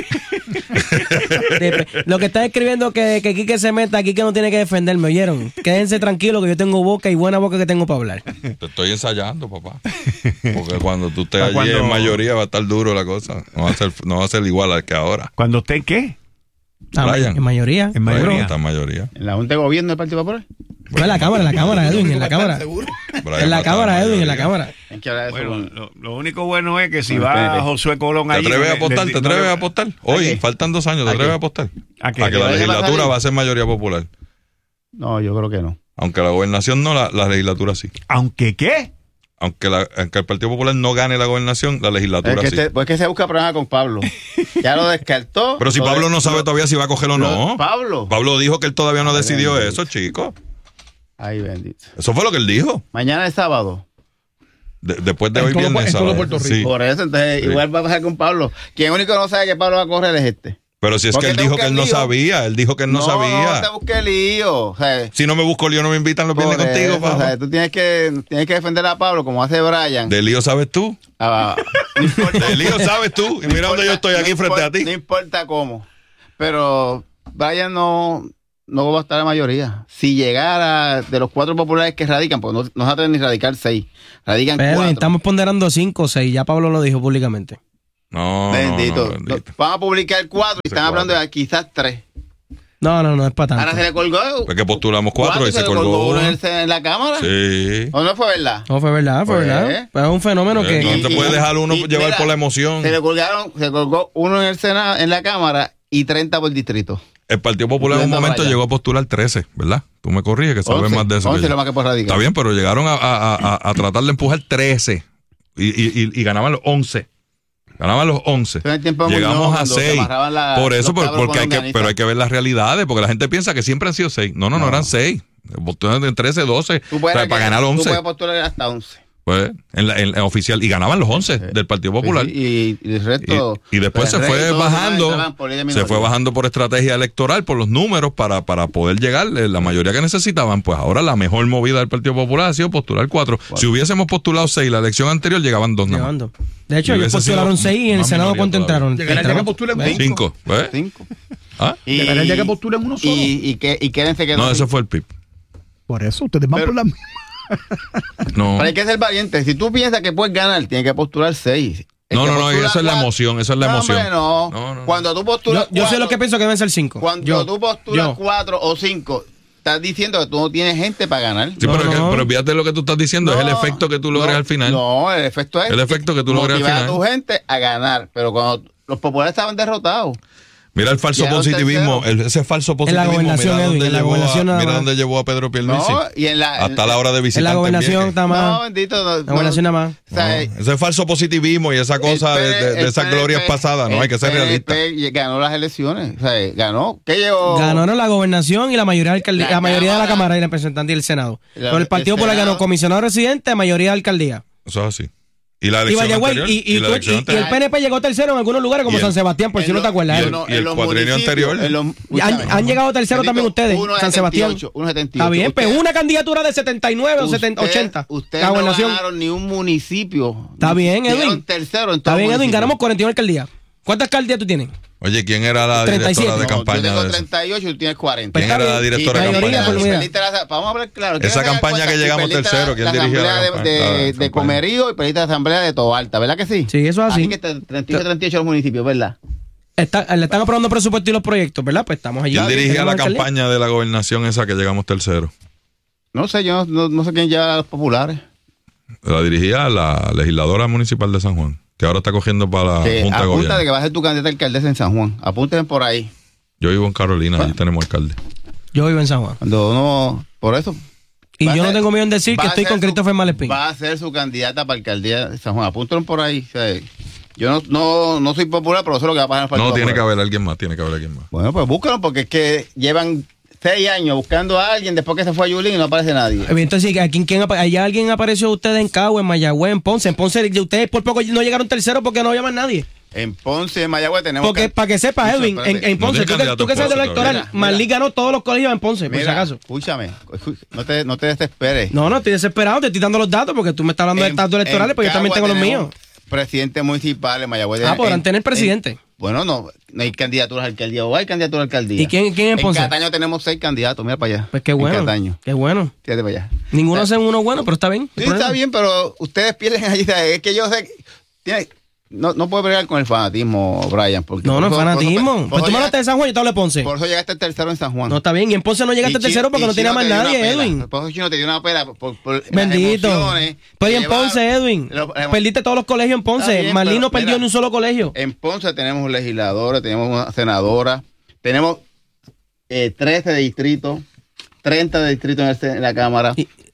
Lo que está escribiendo que Quique se meta aquí, que no tiene que defenderme, ¿oyeron? Quédense tranquilos que yo tengo boca y buena boca que tengo para hablar. Te estoy ensayando, papá. Porque cuando tú estés allí en mayoría va a estar duro la cosa. No va a ser igual al que ahora. ¿Cuando usted qué? En mayoría. En mayoría. Está en mayoría. ¿En la Junta de Gobierno del Partido Popular? No, en la cámara, Edwin, en la cámara. En la cámara, Edwin, en la cámara. Bueno, lo único bueno es que si va Josué Colón ahí... ¿Te atreves a apostar? Hoy, faltan 2 años, ¿te atreves a apostar? ¿A que la legislatura va a ser mayoría popular? No, yo creo que no. Aunque la gobernación no, la legislatura sí. ¿Aunque qué? aunque el Partido Popular no gane la gobernación, la legislatura sí. Pues que se busca problema con Pablo. Ya lo descartó. Pero si Pablo no sabe todavía si va a coger o no. Pablo dijo que él todavía no decidió eso, chico. Ay, bendito. Eso fue lo que él dijo. Mañana es sábado. Después de hoy viernes sábado. Puerto Rico. Sí. Por eso, entonces, igual va a pasar con Pablo. Quien único no sabe que Pablo va a correr es este. Pero si es que él dijo que él no sabía, él dijo que él no sabía. No te busques lío. O sea, si no me busco lío, no me invitan los viernes contigo, Pablo. O sea, tú tienes que defender a Pablo como hace Brian. ¿De lío sabes tú? No importa. De lío sabes tú. Y mira dónde yo estoy aquí frente a ti. No importa cómo. Pero Brian no va a estar la mayoría. Si llegara de los 4 populares que radican, porque no se atreven ni radicar 6. Radican 4. Estamos ponderando 5 o 6. Ya Pablo lo dijo públicamente. No, bendito. Van a publicar 4 y están hablando de quizás 3. No es para tanto. Ahora se le colgó. Porque postulamos 4 y se colgó uno en la Cámara. Sí. ¿O no fue verdad? No, fue verdad. Pues es un fenómeno que... No te puede dejar uno llevar por la emoción. Se colgó uno en el Senado, en la Cámara y 30 por distrito. El Partido Popular en un momento llegó a postular 13, ¿verdad? Tú me corriges que sabes más de eso. 11 lo más que por radical. Está bien, pero llegaron a tratar de empujar 13 y ganaban los 11. Ganaban los 11. Llegamos a 6. Por eso, porque hay que ver las realidades, porque la gente piensa que siempre han sido 6. No, eran 6. Postulan 13, 12. Para ganar 11. Tú puedes postular hasta 11. Pues, en oficial. Y ganaban los 11 del Partido Popular. Y el resto. Y después se fue bajando. Se fue bajando por estrategia electoral, por los números, para poder llegar la mayoría que necesitaban. Pues ahora la mejor movida del Partido Popular ha sido postular 4. Si hubiésemos postulado 6 la elección anterior, llegaban 2 nada más. De hecho, ellos postularon 6 y en el Senado ¿cuánto entraron? Llegaría ya que postulen 5. 5. Llegaría ya que postulen uno solo. Y quédense que no, eso fue el PIB. Por eso, ustedes van por la misma. No. Pero hay que ser valiente. Si tú piensas que puedes ganar, tienes que postular 6. No, eso es la emoción, No. Cuando tú postulas yo sé lo que pienso que deben ser 5. Cuando tú postulas 4 o 5, estás diciendo que tú no tienes gente para ganar. Sí, pero fíjate lo que tú estás diciendo, es el efecto que tú logres al final. No, el efecto es el efecto que tú logres al final. A tu gente a ganar, pero cuando los populares estaban derrotados. Mira el falso positivismo, ese falso positivismo. Mira dónde llevó a Pedro Pierluisi. Hasta la hora de visitar. En la gobernación está más. No, bendito. La gobernación nada más. Ese falso positivismo y esa cosa de esas glorias pasadas, no hay que ser realista. Ganó las elecciones, ganó. ¿Qué llegó? Ganaron la gobernación y la mayoría de la Cámara y la representante y el Senado. Pero el Partido Popular ganó comisionado residente, mayoría de alcaldía. Eso es así. Y la elección anterior. Y el PNP llegó tercero en algunos lugares como San Sebastián, por si no te acuerdas. Y el cuatrienio anterior. Han llegado tercero también ustedes, San Sebastián. Está bien, pero una candidatura de 79 o 80. Ustedes no ganaron ni un municipio. Está bien, Edwin. Está bien, Edwin, ganamos 41 alcaldías. ¿Cuántas alcaldías tú tienes? Oye, ¿quién era la directora de campaña? Yo tengo 38 y tú tienes 40. ¿Quién era la directora de campaña? Vamos a hablar claro. Esa campaña que llegamos tercero, ¿quién dirigía la campaña? De Comerío y perdiste la asamblea de Tobalta, ¿verdad que sí? Sí, eso es así. Así que 38 los municipios, ¿verdad? Le están aprobando presupuesto y los proyectos, ¿verdad? Pues estamos allí. ¿Quién dirigía la campaña de la gobernación esa que llegamos tercero? No sé, yo no sé quién lleva a los populares. La dirigía la legisladora municipal de San Juan, que ahora está cogiendo para la Junta de Gobierno. Apunta de que va a ser tu candidata a alcaldesa en San Juan. Apúntenme por ahí. Yo vivo en Carolina, allí tenemos alcalde. Yo vivo en San Juan. Por eso. Y yo no tengo miedo en decir que estoy con Christopher Malespín. Va a ser su candidata para alcaldía de San Juan. Apúntenme por ahí. O sea, yo no soy popular, pero eso es lo que va a pasar en el Partido No, tiene Popular. que haber alguien más, Bueno, pues búscalo, porque es que llevan 6 años buscando a alguien después que se fue a Yulín y no aparece nadie. Entonces, ¿allá alguien apareció usted en Cagua, en Mayagüez, en Ponce? En Ponce, ustedes por poco no llegaron tercero porque no había más nadie. En Ponce, en Mayagüez tenemos... Porque, para que sepas, Edwin, en Ponce, tú que sabes de lo electoral, Marlí ganó todos los colegios en Ponce, por si acaso. Escúchame, no te desesperes. No, estoy desesperado, te estoy dando los datos porque tú me estás hablando de datos electorales, porque yo también tengo los míos. Presidente municipal en Mayagüez. Podrán tener presidente. Bueno, no hay candidaturas a alcaldía o hay candidaturas a alcaldía. ¿Y quién es Ponce? En Cataño tenemos 6 candidatos, mira para allá. Pues qué bueno. En Cataño. Qué bueno. Fíjate para allá. Ninguno hace uno bueno, pero está bien. Sí, está bien, pero ustedes pierden allí. Es que yo sé que no puedo pelear con el fanatismo, Brian. Porque no es fanatismo. Pues tú me hablaste de San Juan y yo te hablo de Ponce. Por eso llegaste tercero en San Juan. No, está bien. Y en Ponce no llegaste tercero porque no tenía más nadie, Edwin. Por eso Chino te dio una pela. Bendito. Pues en Ponce, Edwin. Perdiste todos los colegios en Ponce. Marlí no perdió ni un solo colegio. En Ponce tenemos legisladores, tenemos una senadora, tenemos 13 de distrito, 30 de distrito en la Cámara.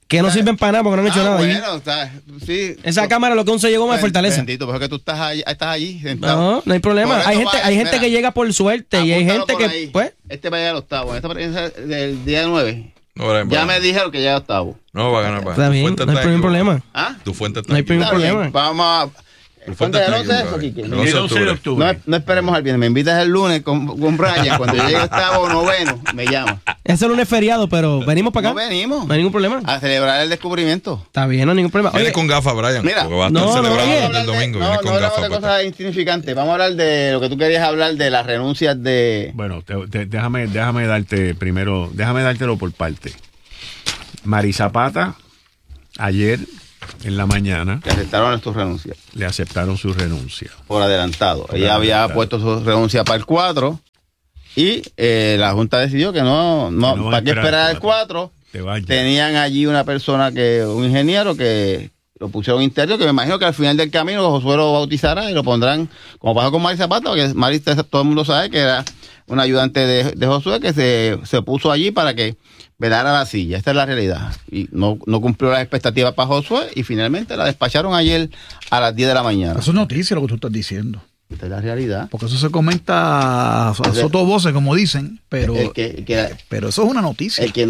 Que no sirven para nada porque no han hecho nada. Bueno, está, sí. Esa cámara lo que un se llegó me fortalece. Bendito, porque tú estás allí sentado. No, no hay problema. Hay gente que llega por suerte y hay gente que, ahí. pues. Este va a llegar al octavo. Esta prensa del día 9. No, ya me dijeron que llega al octavo. No, va a ganar. Está bien, no hay ningún problema. ¿Ah? Tu fuente está no hay ningún problema. Vamos a... ¿Cuándo es el 11 de eso, Quique? El 11 de octubre. No esperemos al viernes. Me invitas el lunes con Brian. Cuando llegue el octavo o noveno, me llama. Ese lunes es feriado, pero venimos para acá. No venimos. No hay ningún problema. A celebrar el descubrimiento. Está bien, no hay ningún problema. Viene con gafas, Brian. Mira, porque va a estar celebrando el domingo. Viene con hablamos gafas. de cosas insignificantes. Vamos a hablar de lo que tú querías hablar, de las renuncias de... Bueno, déjame darte primero, déjame dártelo por parte. Mari Zapata, ayer en la mañana... Le aceptaron sus renuncias. Le aceptaron su renuncia. Por adelantado. Ella había puesto su renuncia para el 4 y la Junta decidió que no ¿para qué esperar el 4? Tenían allí una persona un ingeniero que lo pusieron interior, que me imagino que al final del camino Josué lo bautizará y lo pondrán, como pasó con Mari Zapata, porque Mari, todo el mundo sabe que era un ayudante de Josué que se puso allí para que velara la silla. Esta es la realidad. Y no cumplió las expectativas para Josué y finalmente la despacharon ayer a las 10 de la mañana. Eso es noticia lo que tú estás diciendo. Esta es la realidad. Porque eso se comenta a sotovoces, como dicen, pero eso es una noticia. Que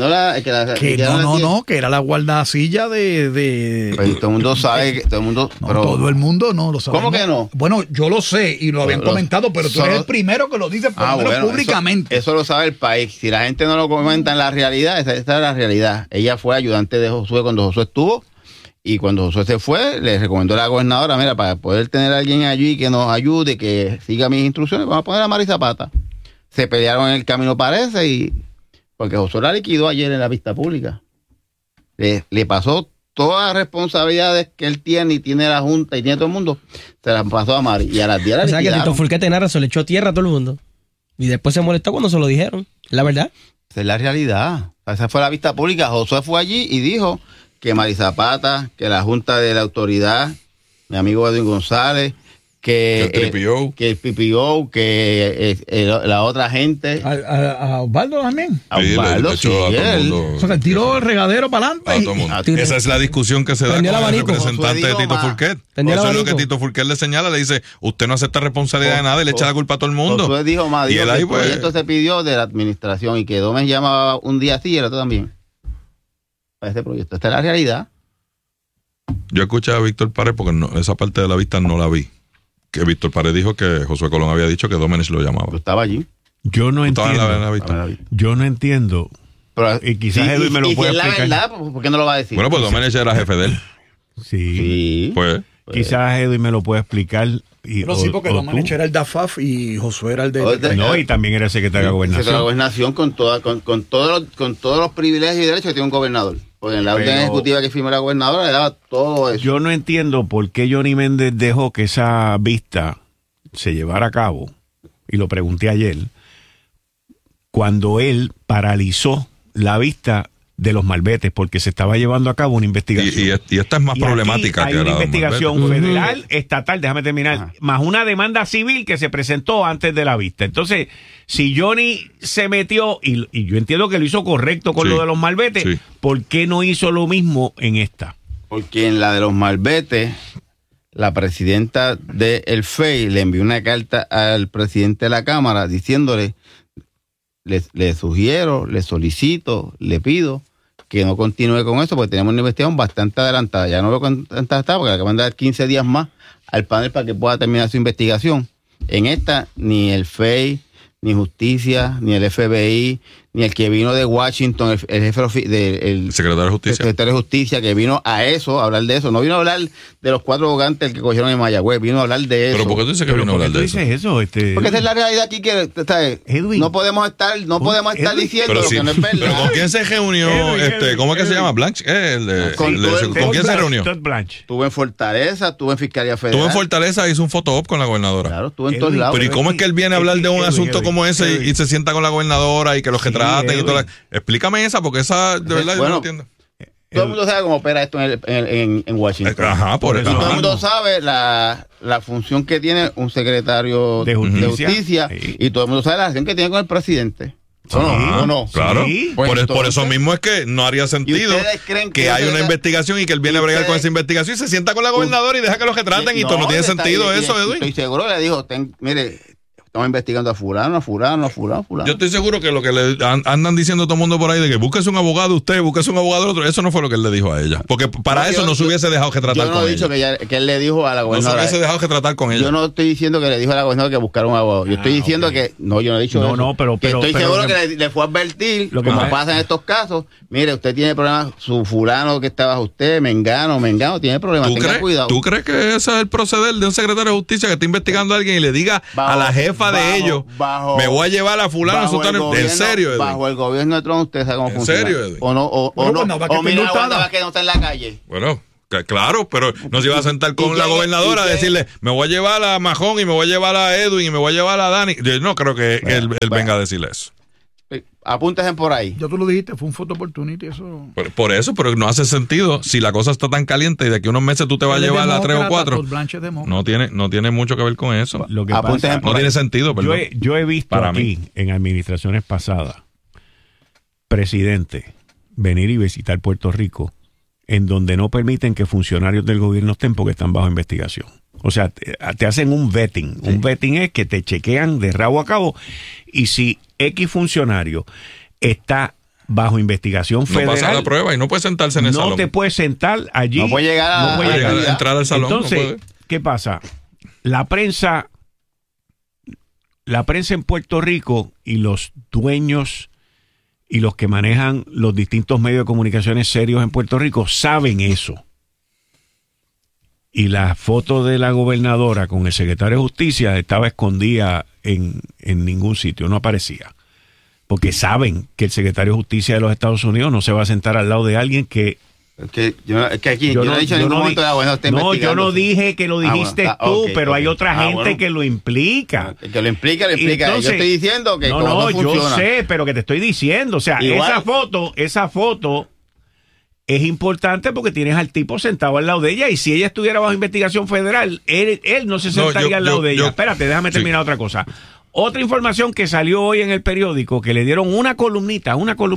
era la guardacilla de... Pues todo el mundo sabe, todo el mundo no lo sabe. ¿Cómo que no? Bueno, yo lo sé y lo habían comentado, pero tú eres el primero que lo dice públicamente. Eso lo sabe el país. Si la gente no lo comenta en la realidad, esa es la realidad. Ella fue ayudante de Josué cuando Josué estuvo. Y cuando Josué se fue, le recomendó a la gobernadora, mira, para poder tener a alguien allí que nos ayude, que siga mis instrucciones, vamos a poner a Mari Zapata. Se pelearon en el camino, parece, porque Josué la liquidó ayer en la vista pública. Le pasó todas las responsabilidades que él tiene y tiene la Junta y tiene todo el mundo, se las pasó a Mari. Y a las 10 la liquidaron. O sea, que Tito Fulquete Nara se le echó tierra a todo el mundo. Y después se molestó cuando se lo dijeron. La verdad. Esa es la realidad. Esa fue la vista pública. Josué fue allí y dijo que Mari Zapata, que la Junta de la Autoridad, mi amigo Edwin González, que el PPO, que la otra gente. A Osvaldo también. A Osvaldo, sí. O sea, que tiró el regadero para adelante. Esa es la discusión que se da con el representante de Tito Fulquet. Eso es lo que Tito Fulquet le señala, le dice, usted no acepta responsabilidad de nada y le echa la culpa a todo el mundo. Josué dijo, y él ahí, pues, el proyecto se pidió de la administración y que Dómez llamaba un día así y el otro también. Para este proyecto. Esta es la realidad. Yo escuché a Víctor Pared porque esa parte de la vista no la vi. Que Víctor Pared dijo que Josué Colón había dicho que Domenech lo llamaba. Yo estaba allí. Yo no entiendo. Yo no entiendo. Pero, y quizás Edwin me lo puede explicar. Si es la verdad, ¿por qué no lo va a decir? Bueno, pues Domenech era jefe de él. Sí. Pues. Quizás Edwin me lo puede explicar. Pero sí, porque Domenech era el DAFAF y Josué era el de... No, y también era el secretario de Gobernación. Secretario de Gobernación con todos los privilegios y derechos que tiene un gobernador. Porque en la orden ejecutiva que firmó la gobernadora le daba todo eso. Yo no entiendo por qué Johnny Méndez dejó que esa vista se llevara a cabo, y lo pregunté ayer, cuando él paralizó la vista de los malbetes, porque se estaba llevando a cabo una investigación. Y esta es más problemática que una investigación federal, estatal, déjame terminar, más una demanda civil que se presentó antes de la vista. Entonces, si Johnny se metió, y yo entiendo que lo hizo correcto con lo de los malbetes, ¿por qué no hizo lo mismo en esta? Porque en la de los malbetes, la presidenta del FEI le envió una carta al presidente de la Cámara diciéndole, le sugiero, le solicito, le pido que no continúe con eso, porque tenemos una investigación bastante adelantada. Ya no veo cuánta está, porque le acaban de dar 15 días más al panel para que pueda terminar su investigación. En esta, ni el FEI, ni Justicia, ni el FBI, ni el que vino de Washington, el jefe del secretario de Justicia. Secretario de Justicia, que vino a eso, a hablar de eso. No vino a hablar de los 4 vogantes que cogieron en Mayagüez, vino a hablar de eso. ¿Pero por qué tú dices que vino a hablar de eso? Porque esa es la realidad aquí, que no podemos estar diciendo lo que no es verdad. ¿Pero con quién se reunió? ¿Cómo es que se llama? ¿Blanche? ¿Con quién se reunió? Estuvo en Fortaleza, estuvo en Fiscalía Federal. Estuvo en Fortaleza, hizo un photo-op con la gobernadora. Claro, estuvo en todos lados. Pero ¿y cómo es que él viene a hablar de un asunto como ese y se sienta con la gobernadora y que los que traten y todo? Explícame esa, porque esa de verdad yo no entiendo. Todo el mundo sabe cómo opera esto en Washington. Ajá, por eso. Y todo el mundo sabe la función que tiene un secretario de justicia y todo el mundo sabe la relación que tiene con el presidente. No. Claro. Sí. Pues por eso mismo es que no haría sentido que haya una investigación y que él viene a bregar con esa investigación y se sienta con la gobernadora y deja que los retraten y todo. No tiene sentido eso, Edwin. Estoy seguro, le dijo, mire, estamos investigando a fulano. Yo estoy seguro que lo que le andan diciendo todo el mundo por ahí de que búsquese un abogado usted, búsquese un abogado otro, eso no fue lo que él le dijo a ella. Porque para eso no se hubiese dejado que tratar con ella. Yo no he dicho que él le dijo a la gobernadora. No se hubiese dejado que tratar con ella. Yo no estoy diciendo que le dijo a la gobernadora que buscara un abogado. Yo estoy diciendo que... No, yo no he dicho eso. Pero estoy seguro que le fue a advertir, lo que pasa en estos casos. Mire, usted tiene problemas, su fulano que está bajo usted, mengano, tiene problemas, tenga cuidado. ¿Tú crees que ese es el proceder de un secretario de justicia que está investigando a alguien y le diga a la jefa de ellos... me voy a llevar a fulano, en serio, Edwin. Bajo el gobierno de Trump, ¿usted sabe cómo funciona? ¿En serio, Edwin? O mira la guarda que no está en la calle. Bueno, claro, pero no se iba a sentar con la gobernadora a decirle, me voy a llevar a Majón y me voy a llevar a Edwin y me voy a llevar a Dani. Yo no creo que él venga a decirle eso. Apúntense por ahí. Ya tú lo dijiste, fue un photo opportunity, eso. Por eso, pero no hace sentido. Si la cosa está tan caliente y de aquí a unos meses tú te vas a llevar a 3 o 4, no tiene mucho que ver con eso. Lo que pasa, no tiene sentido. Yo he visto para aquí, en administraciones pasadas, presidentes venir y visitar Puerto Rico en donde no permiten que funcionarios del gobierno estén porque están bajo investigación. O sea, te hacen un vetting. Sí. Un vetting es que te chequean de rabo a cabo y si X funcionario está bajo investigación federal... No pasa la prueba y no puede sentarse en el salón. No te puedes sentar allí. No puede llegar a entrar al salón. Entonces, ¿qué pasa? La prensa en Puerto Rico y los dueños y los que manejan los distintos medios de comunicaciones serios en Puerto Rico saben eso. Y la foto de la gobernadora con el secretario de Justicia estaba escondida en ningún sitio, no aparecía. Porque saben que el secretario de Justicia de los Estados Unidos no se va a sentar al lado de alguien que... yo no he dicho en ningún momento yo no dije que lo dijiste tú, pero hay otra gente que lo implica. Que lo implica. Entonces, yo estoy diciendo que no funciona. Yo sé, pero que te estoy diciendo. O sea, esa foto es importante porque tienes al tipo sentado al lado de ella y si ella estuviera bajo investigación federal, él no se sentaría al lado de ella. Espérate, déjame terminar otra cosa. Otra información que salió hoy en el periódico, que le dieron una columnita,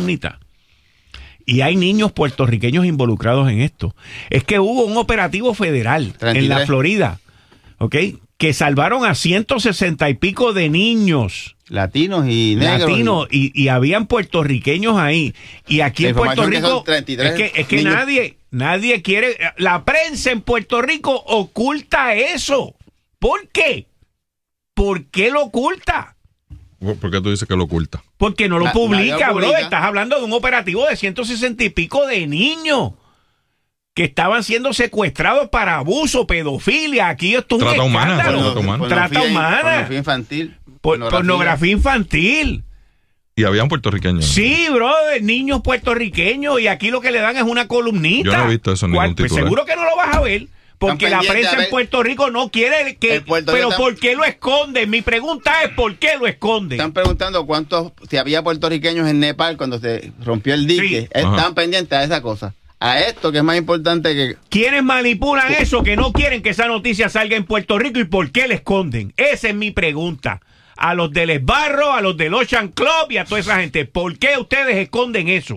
y hay niños puertorriqueños involucrados en esto, es que hubo un operativo federal 33. En la Florida, ¿ok? Que salvaron a 160 y pico de niños. Latinos y negros. Y habían puertorriqueños ahí. Y aquí en Puerto Rico, es que nadie quiere, la prensa en Puerto Rico oculta eso. ¿Por qué? ¿Por qué lo oculta? ¿Por qué tú dices que lo oculta? Porque no lo publica, bro. Estás hablando de un operativo de 160 y pico de niños que estaban siendo secuestrados para abuso, pedofilia. Aquí esto es un escándalo. Trata humana. Pornografía infantil. Pornografía infantil. Y habían puertorriqueños. Sí, brother, niños puertorriqueños. Y aquí lo que le dan es una columnita. Yo no he visto eso en ningún titular. Pues seguro que no lo vas a ver. Porque la prensa en Puerto Rico no quiere que... Pero ¿por qué lo esconden? Mi pregunta es ¿por qué lo esconden? Están preguntando si había puertorriqueños en Nepal cuando se rompió el dique. Sí. Están pendientes a esa cosa. A esto que es más importante que... ¿Quiénes manipulan eso que no quieren que esa noticia salga en Puerto Rico y por qué la esconden? Esa es mi pregunta. A los del Esbarro, a los del Ocean Club y a toda esa gente. ¿Por qué ustedes esconden eso?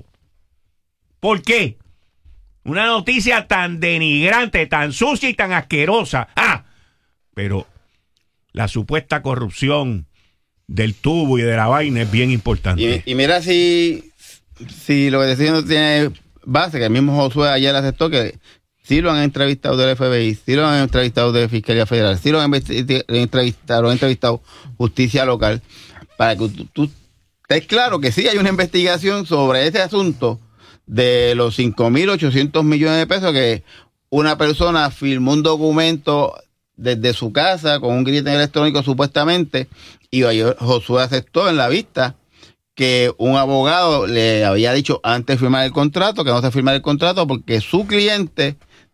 ¿Por qué? Una noticia tan denigrante, tan sucia y tan asquerosa. Pero la supuesta corrupción del tubo y de la vaina es bien importante. Y mira si lo que decimos tiene base, que el mismo Josué ayer aceptó que sí lo han entrevistado del FBI, sí lo han entrevistado de Fiscalía Federal, sí lo han entrevistado Justicia Local, para que tú estés claro que sí hay una investigación sobre ese asunto de los 5.800 millones de pesos que una persona firmó un documento desde su casa con un grito electrónico supuestamente y Josué aceptó en la vista que un abogado le había dicho antes de firmar el contrato que no se firmara el contrato porque su cliente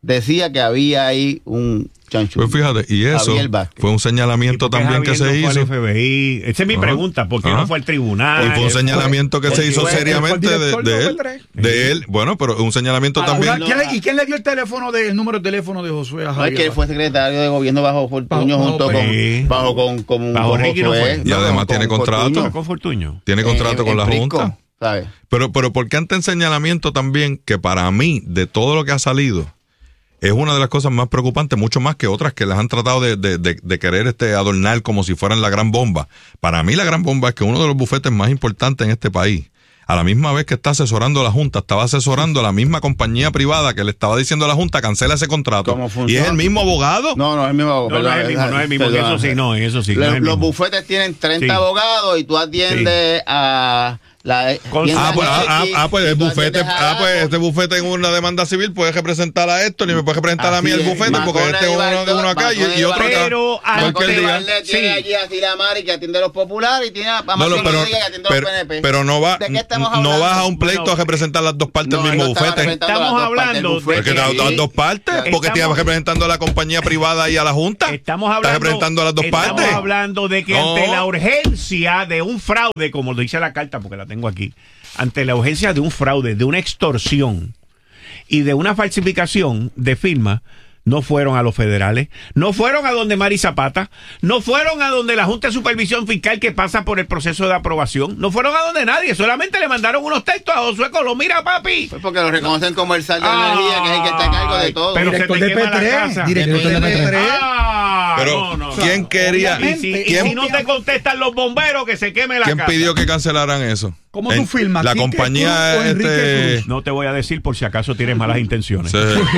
decía que había ahí un chancho. Pues fíjate, y eso fue un señalamiento también que se hizo. FBI? Esa es mi pregunta, ¿por qué no fue al tribunal? Y fue un señalamiento que se hizo seriamente de él. Bueno, pero un señalamiento también. ¿Y quién le dio el número de teléfono de Josué a Javier? Es que él fue secretario de gobierno bajo Fortuño bajo Ricky Josué. Y además tiene contrato. Con Fortuño. Tiene contrato con la Junta. ¿Sabes? Pero porque ante el señalamiento también, que para mí, de todo lo que ha salido, es una de las cosas más preocupantes, mucho más que otras que les han tratado de querer adornar como si fueran la gran bomba. Para mí la gran bomba es que uno de los bufetes más importantes en este país, a la misma vez que está asesorando a la Junta, estaba asesorando a la misma compañía privada que le estaba diciendo a la Junta, cancela ese contrato. ¿Y es el mismo abogado? No, es el mismo abogado. No es el mismo. Eso sí. Los bufetes tienen 30 abogados y tú atiendes a... pues el bufete, este bufete en una demanda civil puede representar a Héctor y me puede representar a mí el bufete, porque este es uno acá y otro acá. Pero tiene allí a Silamari que atiende a los populares y tiene a Maciel que atiende a los PNP. Pero no vas a un pleito a representar las dos partes del mismo bufete. Estamos hablando de que las dos partes, porque estás representando a la compañía privada y a la Junta. Estamos representando a las dos partes. Estamos hablando de que ante la urgencia de un fraude, como lo dice la carta, porque la tengo aquí, ante la urgencia de un fraude, de una extorsión y de una falsificación de firma, no fueron a los federales, no fueron a donde Mari Zapata, no fueron a donde la Junta de Supervisión Fiscal que pasa por el proceso de aprobación, no fueron a donde nadie, solamente le mandaron unos textos a Josué Colón, mira papi. Pues porque lo reconocen como el sal de energía, que es el que está a cargo de todo. Pero director se te quema la casa. Director de P3. Pero ¿quién quería? Y si no te contestan los bomberos, que se queme la casa. ¿Quién pidió que cancelaran eso? ¿Cómo tú firmas? La compañía no te voy a decir por si acaso tienes malas intenciones. Sí.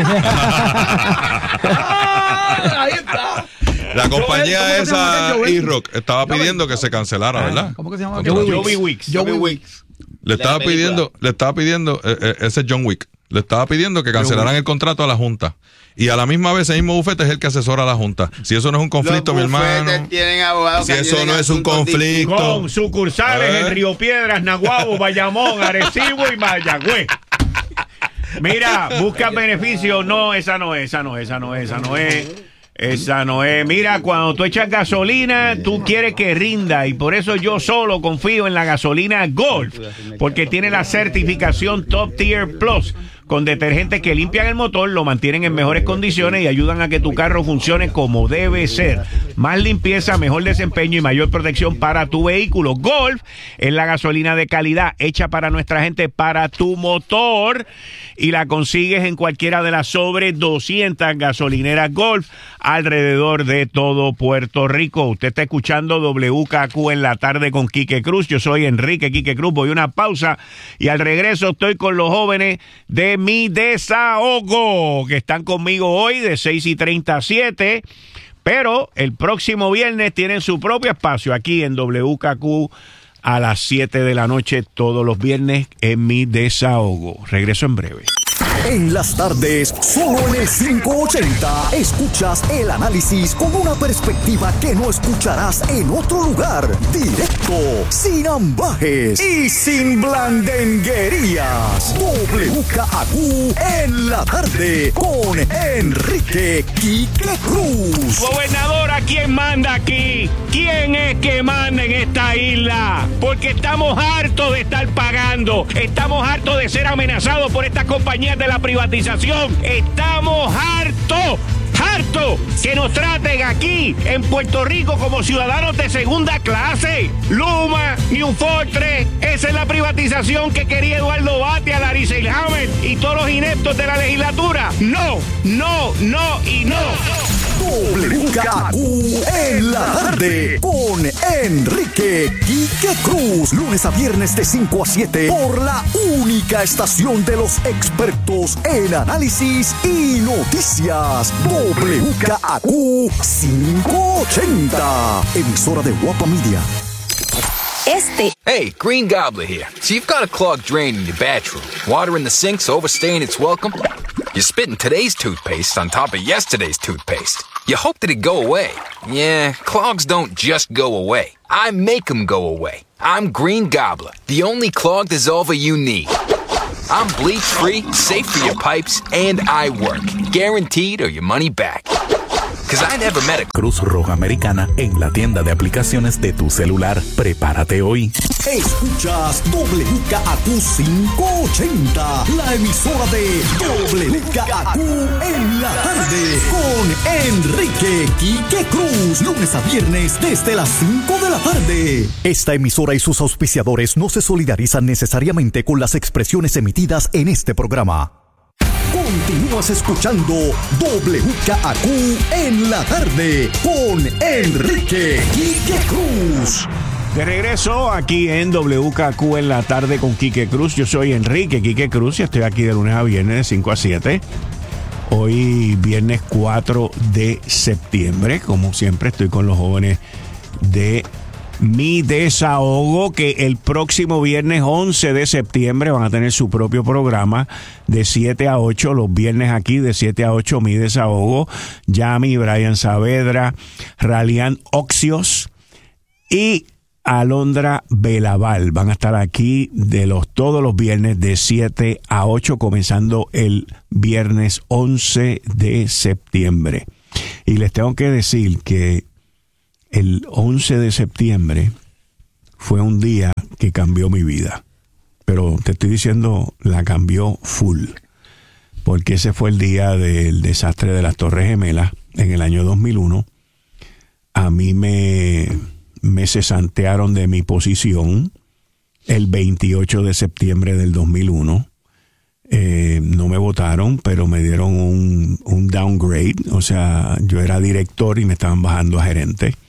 Ahí está. La compañía esa E-Rock estaba pidiendo que se cancelara, ¿verdad? ¿Cómo que se llama? Joey Wicks. Le estaba pidiendo ese John Wick. Le estaba pidiendo que cancelaran el contrato a la Junta. Y a la misma vez ese mismo bufete es el que asesora a la Junta. Si eso no es un conflicto, mi hermano. Tienen abogados, si eso no es un conflicto. Con sucursales en Río Piedras, Naguabo, Bayamón, Arecibo y Mayagüez. Mira, busca beneficio. No, esa no es. Mira, cuando tú echas gasolina, tú quieres que rinda, y por eso yo solo confío en la gasolina Golf, porque tiene la certificación Top Tier Plus, con detergentes que limpian el motor, lo mantienen en mejores condiciones y ayudan a que tu carro funcione como debe ser. Más limpieza, mejor desempeño y mayor protección para tu vehículo. Golf es la gasolina de calidad hecha para nuestra gente, para tu motor, y la consigues en cualquiera de las sobre 200 gasolineras Golf alrededor de todo Puerto Rico. Usted está escuchando WKQ en la tarde con Quique Cruz. Yo soy Enrique Quique Cruz. Voy a una pausa y al regreso estoy con los jóvenes de Mi Desahogo, que están conmigo hoy de 6:30 a 7, pero el próximo viernes tienen su propio espacio aquí en WKQ a las 7 de la noche todos los viernes en Mi Desahogo. Regreso en breve. En las tardes, solo en el 580, escuchas el análisis con una perspectiva que no escucharás en otro lugar. Directo, sin ambajes y sin blandenguerías. WKQ en la tarde con Enrique Quique Cruz. Gobernadora, ¿quién manda aquí? ¿Quién es que manda en esta isla? Porque estamos hartos de estar pagando. Estamos hartos de ser amenazados por estas compañías de la privatización. Estamos hartos que nos traten aquí en Puerto Rico como ciudadanos de segunda clase. Luma, New Fortress, esa es la privatización que quería Eduardo Batia, Larry Selhammer y todos los ineptos de la legislatura. No y no. WKQ en la tarde con Enrique Quique Cruz. Lunes a viernes de 5 a 7 por la única estación de los expertos en análisis y noticias. WKQ 580, emisora de Guapa Media. Hey, Green Gobbler here. So you've got a clogged drain in your bathroom. Water in the sink's overstaying its welcome. You're spitting today's toothpaste on top of yesterday's toothpaste. You hope that it go away. Yeah, clogs don't just go away. I make them go away. I'm Green Gobbler, the only clog dissolver you need. I'm bleach-free, safe for your pipes, and I work. Guaranteed or your money back. Because I never met a Cruz Roja Americana en la tienda de aplicaciones de tu celular. Prepárate hoy. Escuchas WKAQ 580, la emisora de WKAQ en la tarde, con Enrique Quique Cruz, lunes a viernes desde las 5 de la tarde. Esta emisora y sus auspiciadores no se solidarizan necesariamente con las expresiones emitidas en este programa. Continúas escuchando WKAQ en la tarde con Enrique Quique Cruz. De regreso aquí en WKAQ en la tarde con Quique Cruz. Yo soy Enrique Quique Cruz y estoy aquí de lunes a viernes de 5 a 7. Hoy viernes 4 de septiembre. Como siempre estoy con los jóvenes de Mi Desahogo, que el próximo viernes 11 de septiembre van a tener su propio programa de 7 a 8, los viernes aquí de 7 a 8, Mi Desahogo. Yami, Brian Saavedra, Ralian Oxios y Alondra Belaval van a estar aquí todos los viernes de 7 a 8, comenzando el viernes 11 de septiembre. Y les tengo que decir que el 11 de septiembre fue un día que cambió mi vida. Pero te estoy diciendo, la cambió full. Porque ese fue el día del desastre de las Torres Gemelas en el año 2001. A mí me cesantearon de mi posición el 28 de septiembre del 2001. No me votaron, pero me dieron un downgrade. O sea, yo era director y me estaban bajando a gerente.